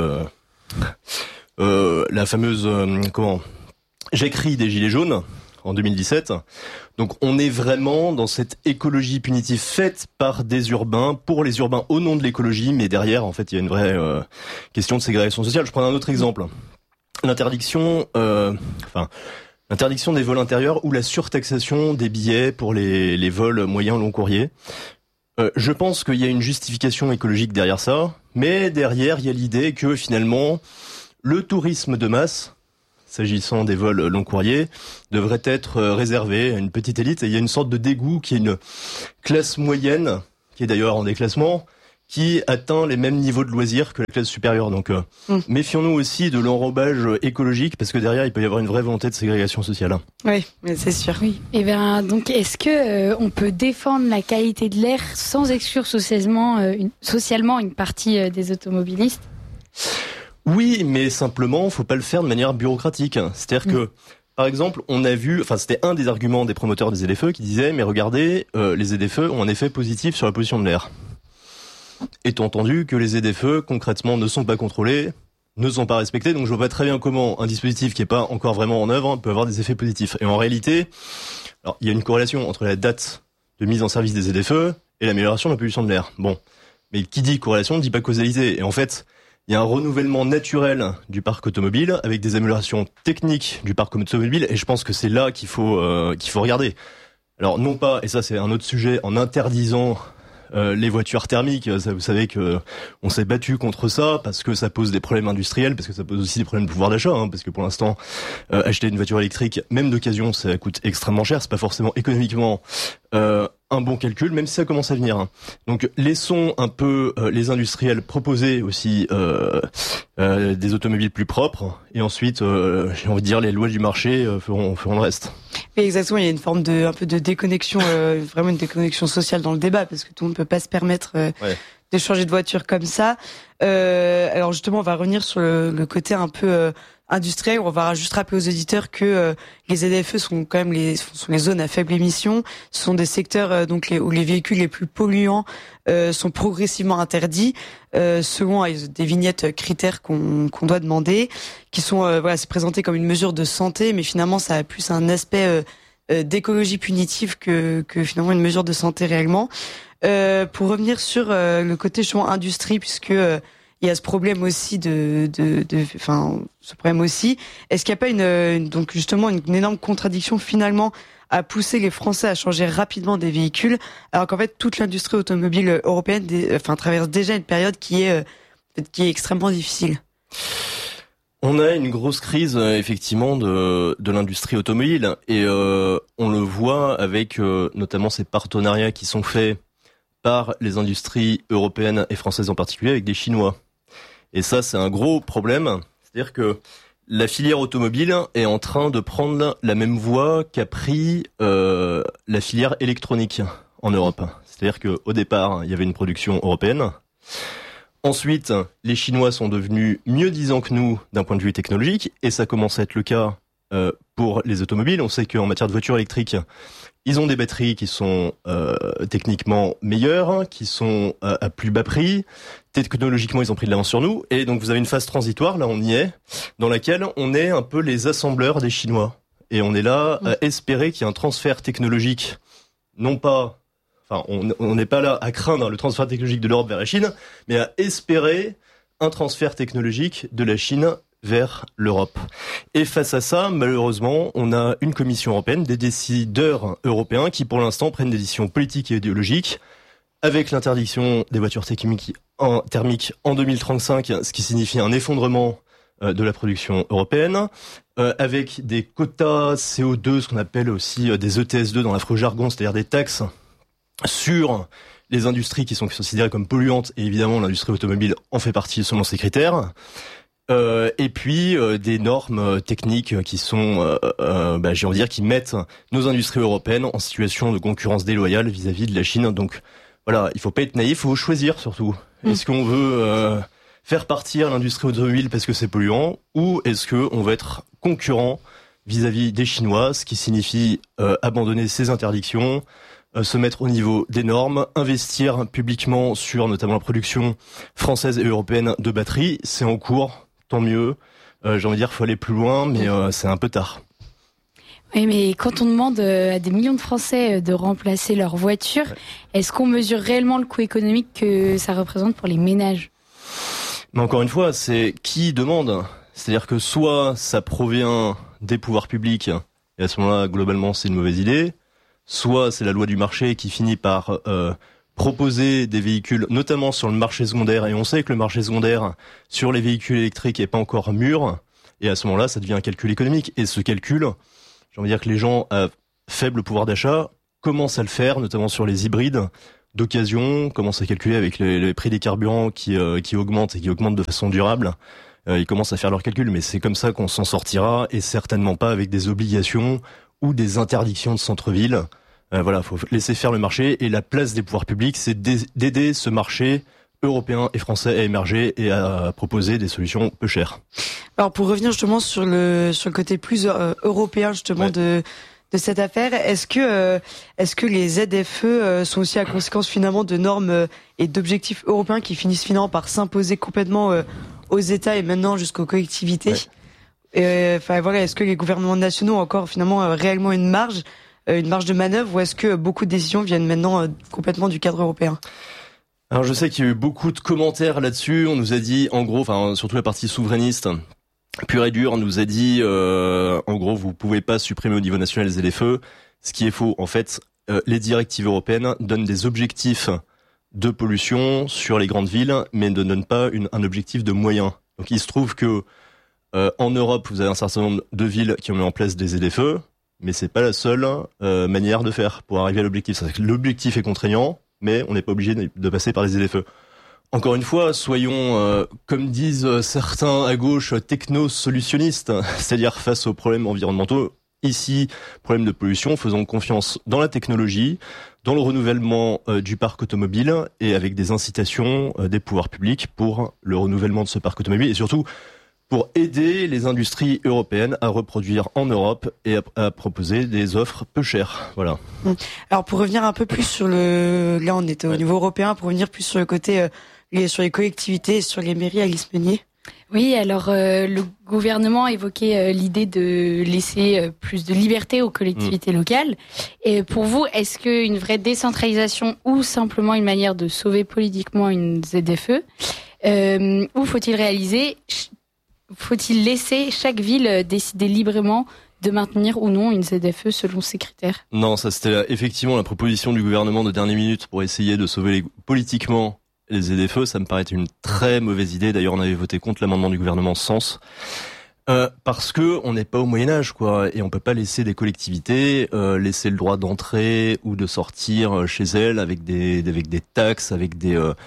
la fameuse jacquerie des Gilets jaunes en 2017. Donc on est vraiment dans cette écologie punitive faite par des urbains, pour les urbains au nom de l'écologie, mais derrière, en fait, il y a une vraie question de ségrégation sociale. Je prends un autre exemple. L'interdiction des vols intérieurs ou la surtaxation des billets pour les vols moyens long courrier. Je pense qu'il y a une justification écologique derrière ça, mais derrière, il y a l'idée que finalement, le tourisme de masse, s'agissant des vols long courrier, devrait être réservé à une petite élite. Et il y a une sorte de dégoût qui est une classe moyenne, qui est d'ailleurs en déclassement, qui atteint les mêmes niveaux de loisirs que la classe supérieure. Donc méfions-nous aussi de l'enrobage écologique, parce que derrière, il peut y avoir une vraie volonté de ségrégation sociale. Oui, mais c'est sûr. Oui. Et donc, est-ce que on peut défendre la qualité de l'air sans exclure socialement une partie des automobilistes ? Oui, mais simplement, faut pas le faire de manière bureaucratique. C'est-à-dire que, par exemple, on a vu, c'était un des arguments des promoteurs des ZFE qui disait, mais regardez, les ZFE ont un effet positif sur la pollution de l'air. Étant entendu que les ZFE, concrètement, ne sont pas contrôlés, ne sont pas respectés, donc je vois pas très bien comment un dispositif qui est pas encore vraiment en œuvre peut avoir des effets positifs. Et en réalité, alors, il y a une corrélation entre la date de mise en service des ZFE et l'amélioration de la pollution de l'air. Bon. Mais qui dit corrélation ne dit pas causalité. Et en fait, il y a un renouvellement naturel du parc automobile avec des améliorations techniques du parc automobile, et je pense que c'est là qu'il faut regarder. Alors non pas, et ça c'est un autre sujet, en interdisant les voitures thermiques, ça, vous savez que on s'est battu contre ça parce que ça pose des problèmes industriels, parce que ça pose aussi des problèmes de pouvoir d'achat, parce que pour l'instant acheter une voiture électrique, même d'occasion, ça coûte extrêmement cher, c'est pas forcément économiquement un bon calcul, même si ça commence à venir. Donc laissons un peu les industriels proposer aussi des automobiles plus propres, et ensuite, j'ai envie de dire, les lois du marché feront le reste. Oui, exactement, il y a une forme un peu de déconnexion, vraiment une déconnexion sociale dans le débat, parce que tout le monde ne peut pas se permettre de changer de voiture comme ça. Alors justement, on va revenir sur le côté un peu industriel. On va juste rappeler aux auditeurs que les ZFE sont quand même les zones à faible émission. Ce sont des secteurs où les véhicules les plus polluants sont progressivement interdits selon des vignettes critères qu'on doit demander, qui sont c'est présenté comme une mesure de santé, mais finalement ça a plus un aspect d'écologie punitive que finalement une mesure de santé réellement. Pour revenir sur le côté justement industrie, puisque il y a ce problème aussi ce problème aussi. Est-ce qu'il n'y a pas donc justement une énorme contradiction finalement à pousser les Français à changer rapidement des véhicules, alors qu'en fait toute l'industrie automobile européenne traverse déjà une période qui est extrêmement difficile? On a une grosse crise effectivement de l'industrie automobile, et on le voit avec notamment ces partenariats qui sont faits par les industries européennes et françaises en particulier avec des Chinois. Et ça, c'est un gros problème. C'est-à-dire que la filière automobile est en train de prendre la même voie qu'a pris la filière électronique en Europe. C'est-à-dire qu'au départ, il y avait une production européenne. Ensuite, les Chinois sont devenus mieux disants que nous d'un point de vue technologique, et ça commence à être le cas pour les automobiles. On sait qu'en matière de voitures électriques, ils ont des batteries qui sont techniquement meilleures, qui sont à plus bas prix. Technologiquement, ils ont pris de l'avance sur nous. Et donc, vous avez une phase transitoire, là on y est, dans laquelle on est un peu les assembleurs des Chinois. Et on est là à espérer qu'il y ait un transfert technologique, on n'est pas là à craindre le transfert technologique de l'Europe vers la Chine, mais à espérer un transfert technologique de la Chine vers l'Europe. Et face à ça, malheureusement, on a une Commission européenne, des décideurs européens qui, pour l'instant, prennent des décisions politiques et idéologiques avec l'interdiction des voitures thermiques en 2035, ce qui signifie un effondrement de la production européenne, avec des quotas CO2, ce qu'on appelle aussi des ETS2 dans l'afro-jargon, c'est-à-dire des taxes sur les industries qui sont considérées comme polluantes, et évidemment l'industrie automobile en fait partie selon ces critères. Et puis des normes techniques qui sont, qui mettent nos industries européennes en situation de concurrence déloyale vis-à-vis de la Chine. Donc voilà, il faut pas être naïf, il faut choisir surtout. Est-ce qu'on veut faire partir l'industrie automobile parce que c'est polluant, ou est-ce qu'on veut être concurrent vis-à-vis des Chinois, ce qui signifie abandonner ses interdictions, se mettre au niveau des normes, investir publiquement sur notamment la production française et européenne de batteries. C'est en cours, tant mieux. J'ai envie de dire, faut aller plus loin, mais c'est un peu tard. Oui, mais quand on demande à des millions de Français de remplacer leur voiture, est-ce qu'on mesure réellement le coût économique que ça représente pour les ménages ? Mais encore une fois, c'est qui demande. C'est-à-dire que soit ça provient des pouvoirs publics, et à ce moment-là, globalement, c'est une mauvaise idée, soit c'est la loi du marché qui finit par proposer des véhicules, notamment sur le marché secondaire, et on sait que le marché secondaire sur les véhicules électriques est pas encore mûr, et à ce moment-là, ça devient un calcul économique. Et ce calcul, j'ai envie de dire que les gens à faible pouvoir d'achat commencent à le faire, notamment sur les hybrides d'occasion, commencent à calculer avec les prix des carburants qui augmentent et qui augmentent de façon durable. Ils commencent à faire leurs calculs, mais c'est comme ça qu'on s'en sortira, et certainement pas avec des obligations ou des interdictions de centre-ville. Voilà, faut laisser faire le marché, et la place des pouvoirs publics, c'est d'aider ce marché européen et français à émerger et à proposer des solutions peu chères. Alors pour revenir justement sur le côté plus européen justement de cette affaire, est-ce que les ZFE sont aussi à conséquence finalement de normes et d'objectifs européens qui finissent finalement par s'imposer complètement aux États et maintenant jusqu'aux collectivités? Enfin voilà, est-ce que les gouvernements nationaux ont encore finalement réellement une marge de manœuvre, ou est-ce que beaucoup de décisions viennent maintenant complètement du cadre européen? Alors je sais qu'il y a eu beaucoup de commentaires là-dessus. On nous a dit, en gros, enfin surtout la partie souverainiste pure et dure, nous a dit, en gros, vous pouvez pas supprimer au niveau national les ZFE. Ce qui est faux. En fait, les directives européennes donnent des objectifs de pollution sur les grandes villes, mais ne donnent pas un objectif de moyens. Donc il se trouve que en Europe, vous avez un certain nombre de villes qui ont mis en place des ZFE, mais c'est pas la seule manière de faire pour arriver à l'objectif. C'est-à-dire que l'objectif est contraignant, mais on n'est pas obligé de passer par les ZFE. Encore une fois, soyons, comme disent certains à gauche, techno-solutionnistes, c'est-à-dire face aux problèmes environnementaux. Ici, problème de pollution, faisons confiance dans la technologie, dans le renouvellement du parc automobile, et avec des incitations des pouvoirs publics pour le renouvellement de ce parc automobile, et surtout pour aider les industries européennes à reproduire en Europe et à proposer des offres peu chères. Voilà. Alors pour revenir un peu plus sur là on était au niveau européen, pour revenir plus sur le côté sur les collectivités et sur les mairies, Alice Meunier. Oui, alors le gouvernement a évoqué l'idée de laisser plus de liberté aux collectivités locales. Et pour vous, est-ce qu'une vraie décentralisation ou simplement une manière de sauver politiquement une ZFE, ou faut-il laisser chaque ville décider librement de maintenir ou non une ZFE selon ses critères? Non, ça c'était effectivement la proposition du gouvernement de dernière minute pour essayer de sauver politiquement les ZFE. Ça me paraît une très mauvaise idée. D'ailleurs, on avait voté contre l'amendement du gouvernement en ce sens. Parce que on n'est pas au Moyen-Âge, quoi, et on peut pas laisser des collectivités laisser le droit d'entrer ou de sortir chez elles avec des taxes, avec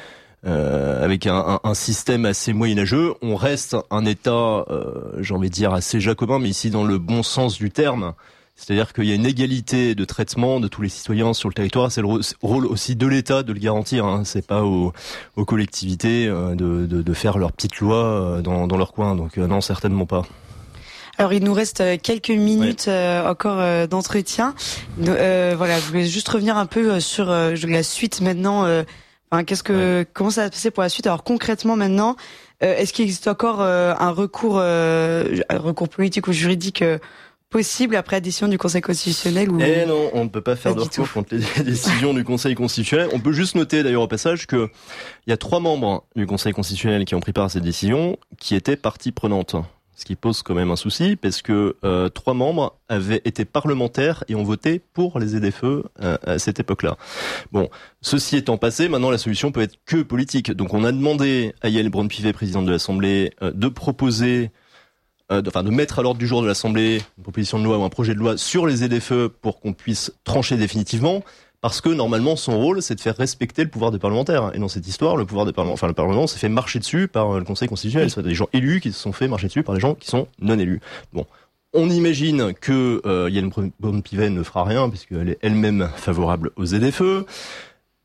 un système assez moyenâgeux. On reste un État, j'ai envie de dire, assez jacobin, mais ici dans le bon sens du terme. C'est-à-dire qu'il y a une égalité de traitement de tous les citoyens sur le territoire. C'est le rôle aussi de l'État de le garantir. Hein. C'est pas aux collectivités de faire leur petite loi dans leur coin. Donc non, certainement pas. Alors il nous reste quelques minutes encore d'entretien. Voilà, je voulais juste revenir un peu sur la suite maintenant. Comment ça va se passer pour la suite? Alors concrètement maintenant, est-ce qu'il existe encore un recours politique ou juridique possible après la décision du Conseil constitutionnel? Non, on ne peut pas faire de recours contre les décisions du Conseil constitutionnel. On peut juste noter d'ailleurs au passage que il y a 3 membres du Conseil constitutionnel qui ont pris part à cette décision qui étaient partie prenante. Ce qui pose quand même un souci, parce que 3 membres avaient été parlementaires et ont voté pour les ZFE à cette époque-là. Bon, ceci étant passé, maintenant la solution peut être que politique. Donc on a demandé à Yael Braun-Pivet, présidente de l'Assemblée, de proposer, de mettre à l'ordre du jour de l'Assemblée une proposition de loi ou un projet de loi sur les ZFE pour qu'on puisse trancher définitivement. Parce que normalement, son rôle, c'est de faire respecter le pouvoir des parlementaires. Et dans cette histoire, le Parlement s'est fait marcher dessus par le Conseil constitutionnel. C'est des gens élus qui se sont fait marcher dessus par des gens qui sont non élus. Bon, on imagine que Yael Braun-Pivet ne fera rien puisqu'elle est elle-même favorable aux ZFE.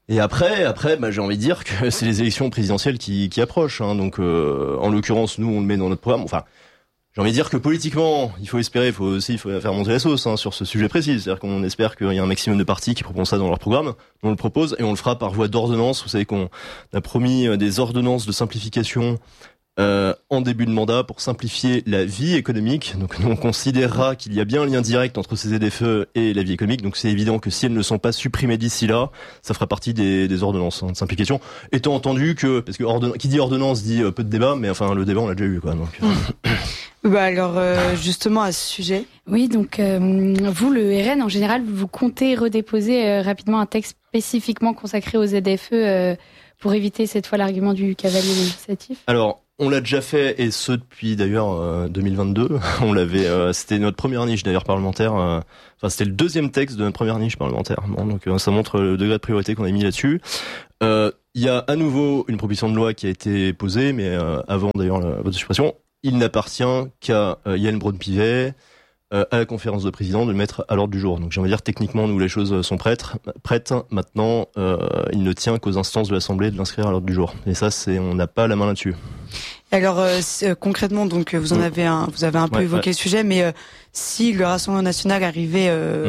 Et après, j'ai envie de dire que c'est les élections présidentielles qui approchent. Hein. Donc, en l'occurrence, nous, on le met dans notre programme. Enfin, j'ai envie de dire que politiquement, il faut espérer, il faut faire monter la sauce sur ce sujet précis. C'est-à-dire qu'on espère qu'il y a un maximum de partis qui proposent ça dans leur programme. On le propose et on le fera par voie d'ordonnance. Vous savez qu'on a promis des ordonnances de simplification en début de mandat pour simplifier la vie économique. Donc nous on considérera qu'il y a bien un lien direct entre ces ZFE et la vie économique. Donc c'est évident que si elles ne sont pas supprimées d'ici là, ça fera partie des ordonnances de simplification. Étant entendu que, parce que qui dit ordonnance dit peu de débat, mais enfin le débat on l'a déjà eu quoi. Donc. Alors justement à ce sujet. Oui, donc vous le RN en général, vous comptez redéposer rapidement un texte spécifiquement consacré aux ZFE pour éviter cette fois l'argument du cavalier législatif. Alors on l'a déjà fait, et ce depuis d'ailleurs 2022. On l'avait, c'était notre première niche d'ailleurs parlementaire. Enfin, c'était le deuxième texte de notre première niche parlementaire. Bon, donc ça montre le degré de priorité qu'on a mis là-dessus. Il y a à nouveau une proposition de loi qui a été posée, mais avant d'ailleurs la vote de suppression. Il n'appartient qu'à Yael Braun-Pivet, à la conférence de présidents, de le mettre à l'ordre du jour. Donc j'ai envie de dire techniquement nous les choses sont prêtes. Maintenant, il ne tient qu'aux instances de l'Assemblée de l'inscrire à l'ordre du jour. Et ça, on n'a pas la main là-dessus. Alors concrètement, donc vous avez un peu évoqué le sujet, mais si le Rassemblement national arrivait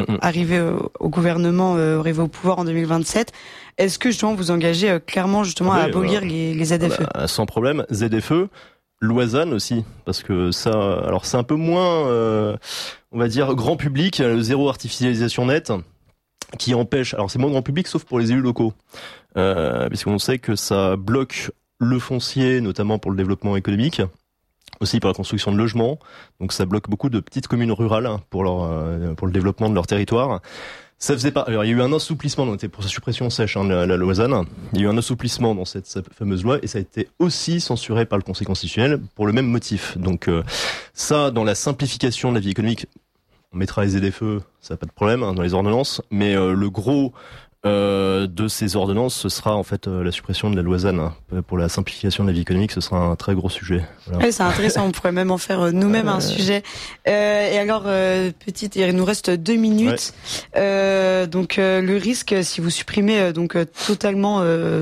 au gouvernement, arrivait au pouvoir en 2027, est-ce que justement vous engagez clairement justement à abolir les ZFE? Sans problème, ZFE. Lausanne aussi, parce que ça, alors c'est un peu moins, on va dire, grand public, le zéro artificialisation nette, qui empêche, alors c'est moins grand public sauf pour les élus locaux, puisqu'on sait que ça bloque le foncier, notamment pour le développement économique, aussi pour la construction de logements, donc ça bloque beaucoup de petites communes rurales pour le développement de leur territoire. Ça faisait pas. Alors il y a eu un assouplissement, donc pour sa suppression sèche, la Lausanne. Il y a eu un assouplissement dans cette fameuse loi et ça a été aussi censuré par le Conseil constitutionnel pour le même motif. Donc ça, dans la simplification de la vie économique, on mettra les ZFE, ça n'a pas de problème dans les ordonnances, mais le gros de ces ordonnances, ce sera en fait la suppression de la Lausanne. Pour la simplification de la vie économique, ce sera un très gros sujet. Voilà. Ouais, c'est intéressant, on pourrait même en faire nous-mêmes un sujet. Et alors, il nous reste 2 minutes. Ouais. Donc le risque, si vous supprimez totalement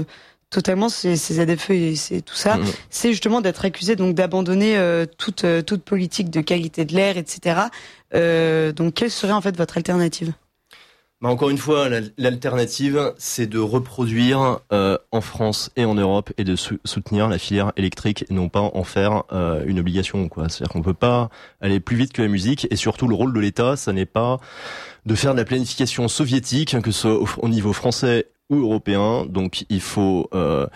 ces ZFE et c'est tout ça, c'est justement d'être accusé donc d'abandonner toute politique de qualité de l'air, etc. Donc quelle serait en fait votre alternative? Encore une fois, l'alternative, c'est de reproduire en France et en Europe et de soutenir la filière électrique et non pas en faire une obligation, quoi. C'est-à-dire qu'on peut pas aller plus vite que la musique et surtout le rôle de l'État, ça n'est pas de faire de la planification soviétique, que ce soit au niveau français ou européen. Donc il faut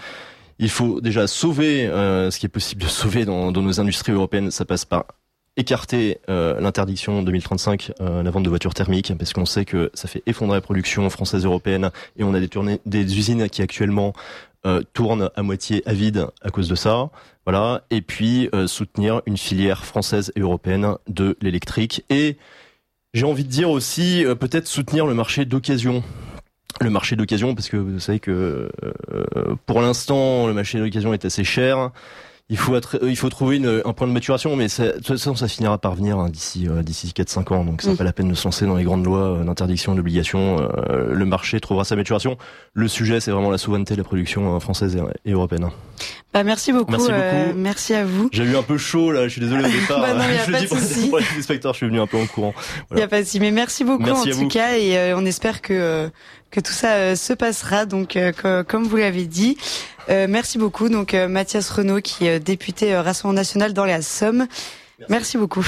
déjà sauver ce qui est possible de sauver dans nos industries européennes. Ça passe par écarter l'interdiction en 2035 la vente de voitures thermiques, parce qu'on sait que ça fait effondrer la production française européenne et on a des usines qui actuellement tournent à moitié à vide à cause de ça. Voilà. Et puis soutenir une filière française et européenne de l'électrique. Et j'ai envie de dire aussi peut-être soutenir le marché d'occasion. Le marché d'occasion, parce que vous savez que pour l'instant le marché d'occasion est assez cher. Il faut trouver un point de maturation, mais de toute façon, ça finira par venir d'ici 4-5 ans. Donc, c'est pas la peine de se lancer dans les grandes lois d'interdiction et d'obligation. Le marché trouvera sa maturation. Le sujet, c'est vraiment la souveraineté de la production française et européenne. Merci beaucoup. Merci à vous. J'ai eu un peu chaud, là. Je suis désolé au départ. Non, y a je pas le dis de souci. pour les téléspectateurs, je suis venu un peu en courant. Voilà. Y a pas de souci. Mais merci beaucoup, merci en tout cas. Et on espère que tout ça se passera. Donc, comme vous l'avez dit. Merci beaucoup. Donc Mathias Renaud, qui est député Rassemblement national dans la Somme. Merci beaucoup.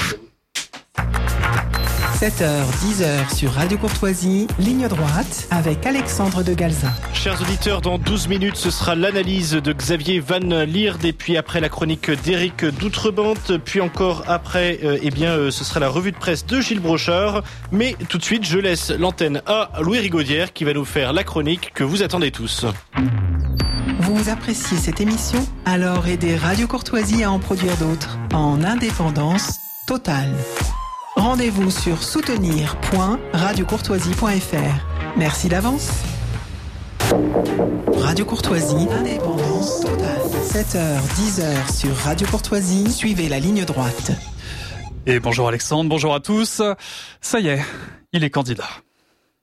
7h, 10h sur Radio Courtoisie, ligne droite, avec Alexandre de Galzin. Chers auditeurs, dans 12 minutes, ce sera l'analyse de Xavier Van Lierde, et puis après la chronique d'Éric Doutrebente, puis encore après, ce sera la revue de presse de Gilles Brochard. Mais tout de suite, je laisse l'antenne à Louis Rigaudière, qui va nous faire la chronique que vous attendez tous. Vous appréciez cette émission? Alors aidez Radio Courtoisie à en produire d'autres, en indépendance totale. Rendez-vous sur soutenir.radiocourtoisie.fr. Merci d'avance. Radio Courtoisie, indépendance totale. 7h, 10h sur Radio Courtoisie, suivez la ligne droite. Et bonjour Alexandre, bonjour à tous. Ça y est, il est candidat.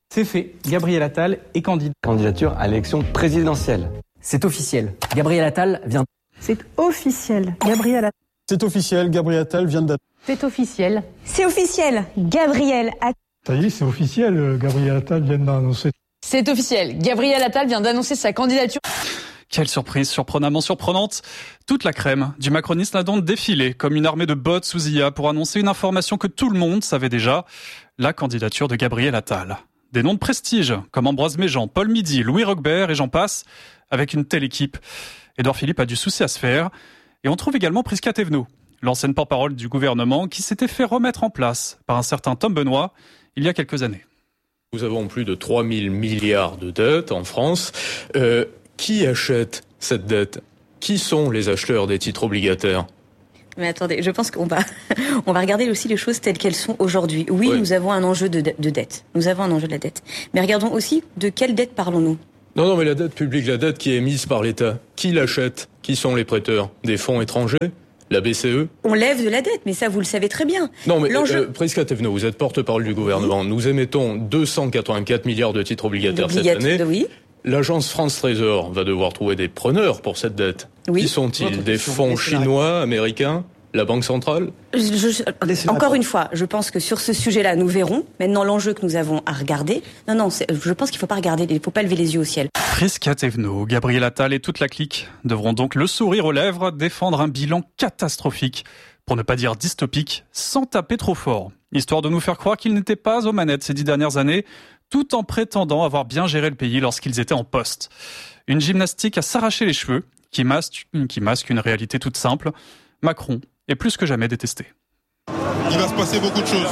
C'est fait. Gabriel Attal est candidat. Candidature à l'élection présidentielle. C'est officiel. Gabriel Attal vient. C'est officiel. Gabriel Attal. C'est officiel. Gabriel Attal vient de. C'est officiel. C'est officiel. Gabriel Attal. Ça y est, c'est officiel. Gabriel Attal vient d'annoncer. C'est officiel. Gabriel Attal vient d'annoncer sa candidature. Quelle surprise surprenamment surprenante. Toute la crème du macronisme a donc défilé comme une armée de bots sous IA pour annoncer une information que tout le monde savait déjà, la candidature de Gabriel Attal. Des noms de prestige comme Ambroise Méjean, Paul Midi, Louis Roquebert et j'en passe, avec une telle équipe. Édouard Philippe a du souci à se faire. Et on trouve également Prisca Thévenot, l'ancienne porte-parole du gouvernement qui s'était fait remettre en place par un certain Tom Benoît il y a quelques années. Nous avons plus de 3 000 milliards de dettes en France. Qui achète cette dette ? Qui sont les acheteurs des titres obligataires ? Mais attendez, je pense qu'on va regarder aussi les choses telles qu'elles sont aujourd'hui. Oui, nous avons un enjeu de dette. Nous avons un enjeu de la dette. Mais regardons aussi de quelle dette parlons-nous ? Non, mais la dette publique, la dette qui est émise par l'État. Qui l'achète ? Qui sont les prêteurs ? Des fonds étrangers ? La BCE ? On lève de la dette, mais ça vous le savez très bien. Non, mais Prisca Thévenot, vous êtes porte-parole du gouvernement. Nous émettons 284 milliards de titres obligataires cette année. Oui. L'agence France Trésor va devoir trouver des preneurs pour cette dette. Oui. Qui sont-ils ? Des fonds chinois, américains ? La Banque centrale ? Encore une fois, je pense que sur ce sujet-là, nous verrons. Maintenant, l'enjeu que nous avons à regarder... je pense qu'il ne faut pas regarder, il ne faut pas lever les yeux au ciel. Prisca Thévenot, Gabriel Attal et toute la clique devront donc le sourire aux lèvres défendre un bilan catastrophique, pour ne pas dire dystopique, sans taper trop fort, histoire de nous faire croire qu'ils n'étaient pas aux manettes ces 10 dernières années, tout en prétendant avoir bien géré le pays lorsqu'ils étaient en poste. Une gymnastique à s'arracher les cheveux, qui masque une réalité toute simple. Macron est plus que jamais détesté. Il va se passer beaucoup de choses.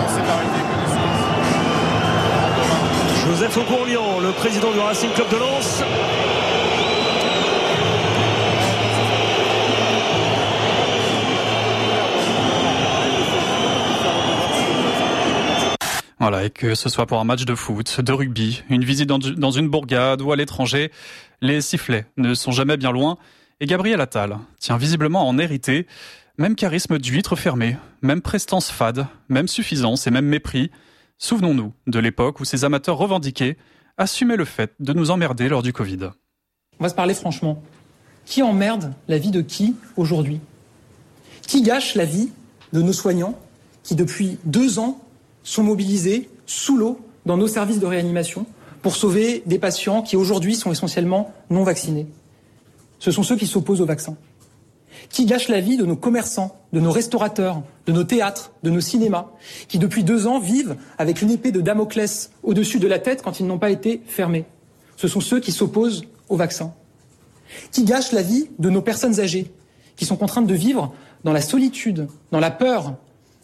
Joseph Okourlian, le président du Racing Club de Lens. Voilà, et que ce soit pour un match de foot, de rugby, une visite dans une bourgade ou à l'étranger, les sifflets ne sont jamais bien loin. Et Gabriel Attal tient visiblement à en hériter. Même charisme d'huître fermée, même prestance fade, même suffisance et même mépris. Souvenons-nous de l'époque où ces amateurs revendiqués assumaient le fait de nous emmerder lors du Covid. On va se parler franchement. Qui emmerde la vie de qui aujourd'hui ? Qui gâche la vie de nos soignants qui depuis 2 ans sont mobilisés sous l'eau dans nos services de réanimation pour sauver des patients qui aujourd'hui sont essentiellement non vaccinés ? Ce sont ceux qui s'opposent au vaccin. Qui gâche la vie de nos commerçants, de nos restaurateurs, de nos théâtres, de nos cinémas, qui depuis 2 ans vivent avec une épée de Damoclès au-dessus de la tête quand ils n'ont pas été fermés. Ce sont ceux qui s'opposent au vaccin. Qui gâche la vie de nos personnes âgées, qui sont contraintes de vivre dans la solitude, dans la peur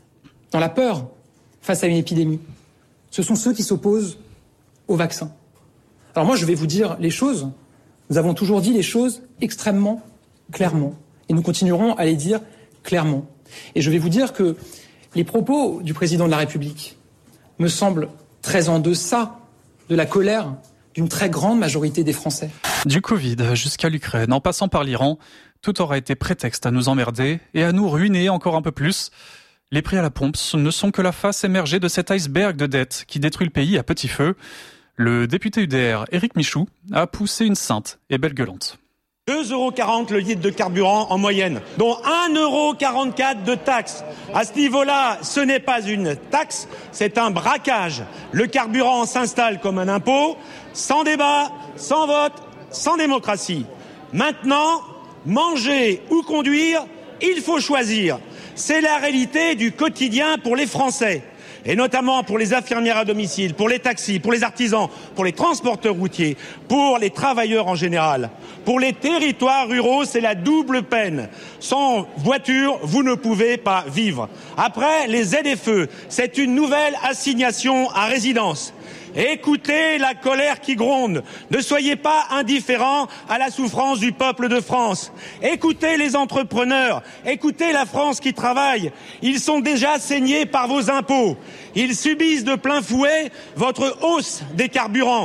face à une épidémie. Ce sont ceux qui s'opposent au vaccin. Alors moi, je vais vous dire les choses. Nous avons toujours dit les choses extrêmement clairement. Et nous continuerons à les dire clairement. Et je vais vous dire que les propos du président de la République me semblent très en deçà de la colère d'une très grande majorité des Français. Du Covid jusqu'à l'Ukraine, en passant par l'Iran, tout aura été prétexte à nous emmerder et à nous ruiner encore un peu plus. Les prix à la pompe ne sont que la face émergée de cet iceberg de dette qui détruit le pays à petit feu. Le député UDR, Éric Michou, a poussé une sainte et belle gueulante. 2,40 € le litre de carburant en moyenne, dont 1,44 € de taxes. À ce niveau-là, ce n'est pas une taxe, c'est un braquage. Le carburant s'installe comme un impôt, sans débat, sans vote, sans démocratie. Maintenant, manger ou conduire, il faut choisir. C'est la réalité du quotidien pour les Français. Et notamment pour les infirmières à domicile, pour les taxis, pour les artisans, pour les transporteurs routiers, pour les travailleurs en général. Pour les territoires ruraux, c'est la double peine. Sans voiture, vous ne pouvez pas vivre. Après, les ZFE, c'est une nouvelle assignation à résidence. Écoutez la colère qui gronde. Ne soyez pas indifférents à la souffrance du peuple de France. Écoutez les entrepreneurs. Écoutez la France qui travaille. Ils sont déjà saignés par vos impôts. Ils subissent de plein fouet votre hausse des carburants.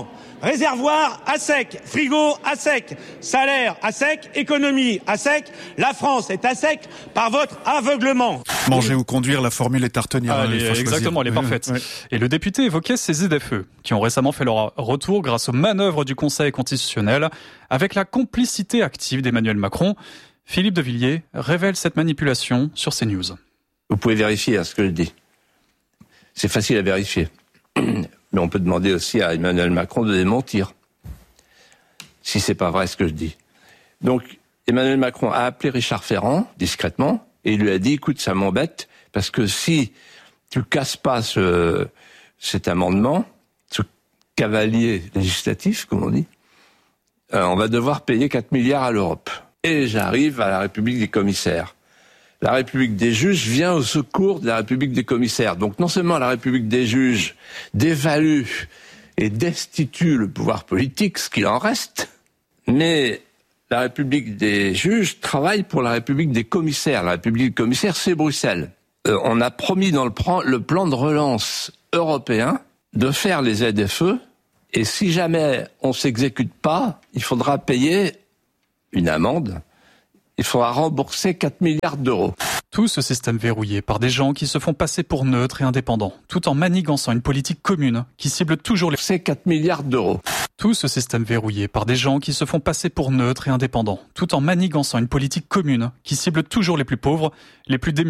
réservoir à sec, frigo à sec, salaire à sec, économie à sec. La France est à sec par votre aveuglement. Manger ou conduire, la formule est à retenir. Exactement, elle est parfaite. Oui. Et le député évoquait ces ZFE, qui ont récemment fait leur retour grâce aux manœuvres du Conseil constitutionnel, avec la complicité active d'Emmanuel Macron. Philippe de Villiers révèle cette manipulation sur CNews. Vous pouvez vérifier ce que je dis. C'est facile à vérifier. Mais on peut demander aussi à Emmanuel Macron de démentir, si c'est pas vrai ce que je dis. Donc, Emmanuel Macron a appelé Richard Ferrand, discrètement, et il lui a dit, écoute, ça m'embête, parce que si tu casses pas cet amendement, ce cavalier législatif, comme on dit, on va devoir payer 4 milliards à l'Europe. Et j'arrive à la République des commissaires. La République des juges vient au secours de la République des commissaires. Donc non seulement la République des juges dévalue et destitue le pouvoir politique, ce qu'il en reste, mais la République des juges travaille pour la République des commissaires. La République des commissaires, c'est Bruxelles. On a promis dans le plan de relance européen de faire les ZFE, et si jamais on ne s'exécute pas, il faudra payer une amende. Il faudra rembourser 4 milliards d'euros. Tout ce système verrouillé par des gens qui se font passer pour neutres et indépendants, tout en manigançant une politique commune qui cible toujours les... C'est 4 milliards d'euros. Tout ce système verrouillé par des gens qui se font passer pour neutres et indépendants, tout en manigançant une politique commune qui cible toujours les plus pauvres, les plus démunis.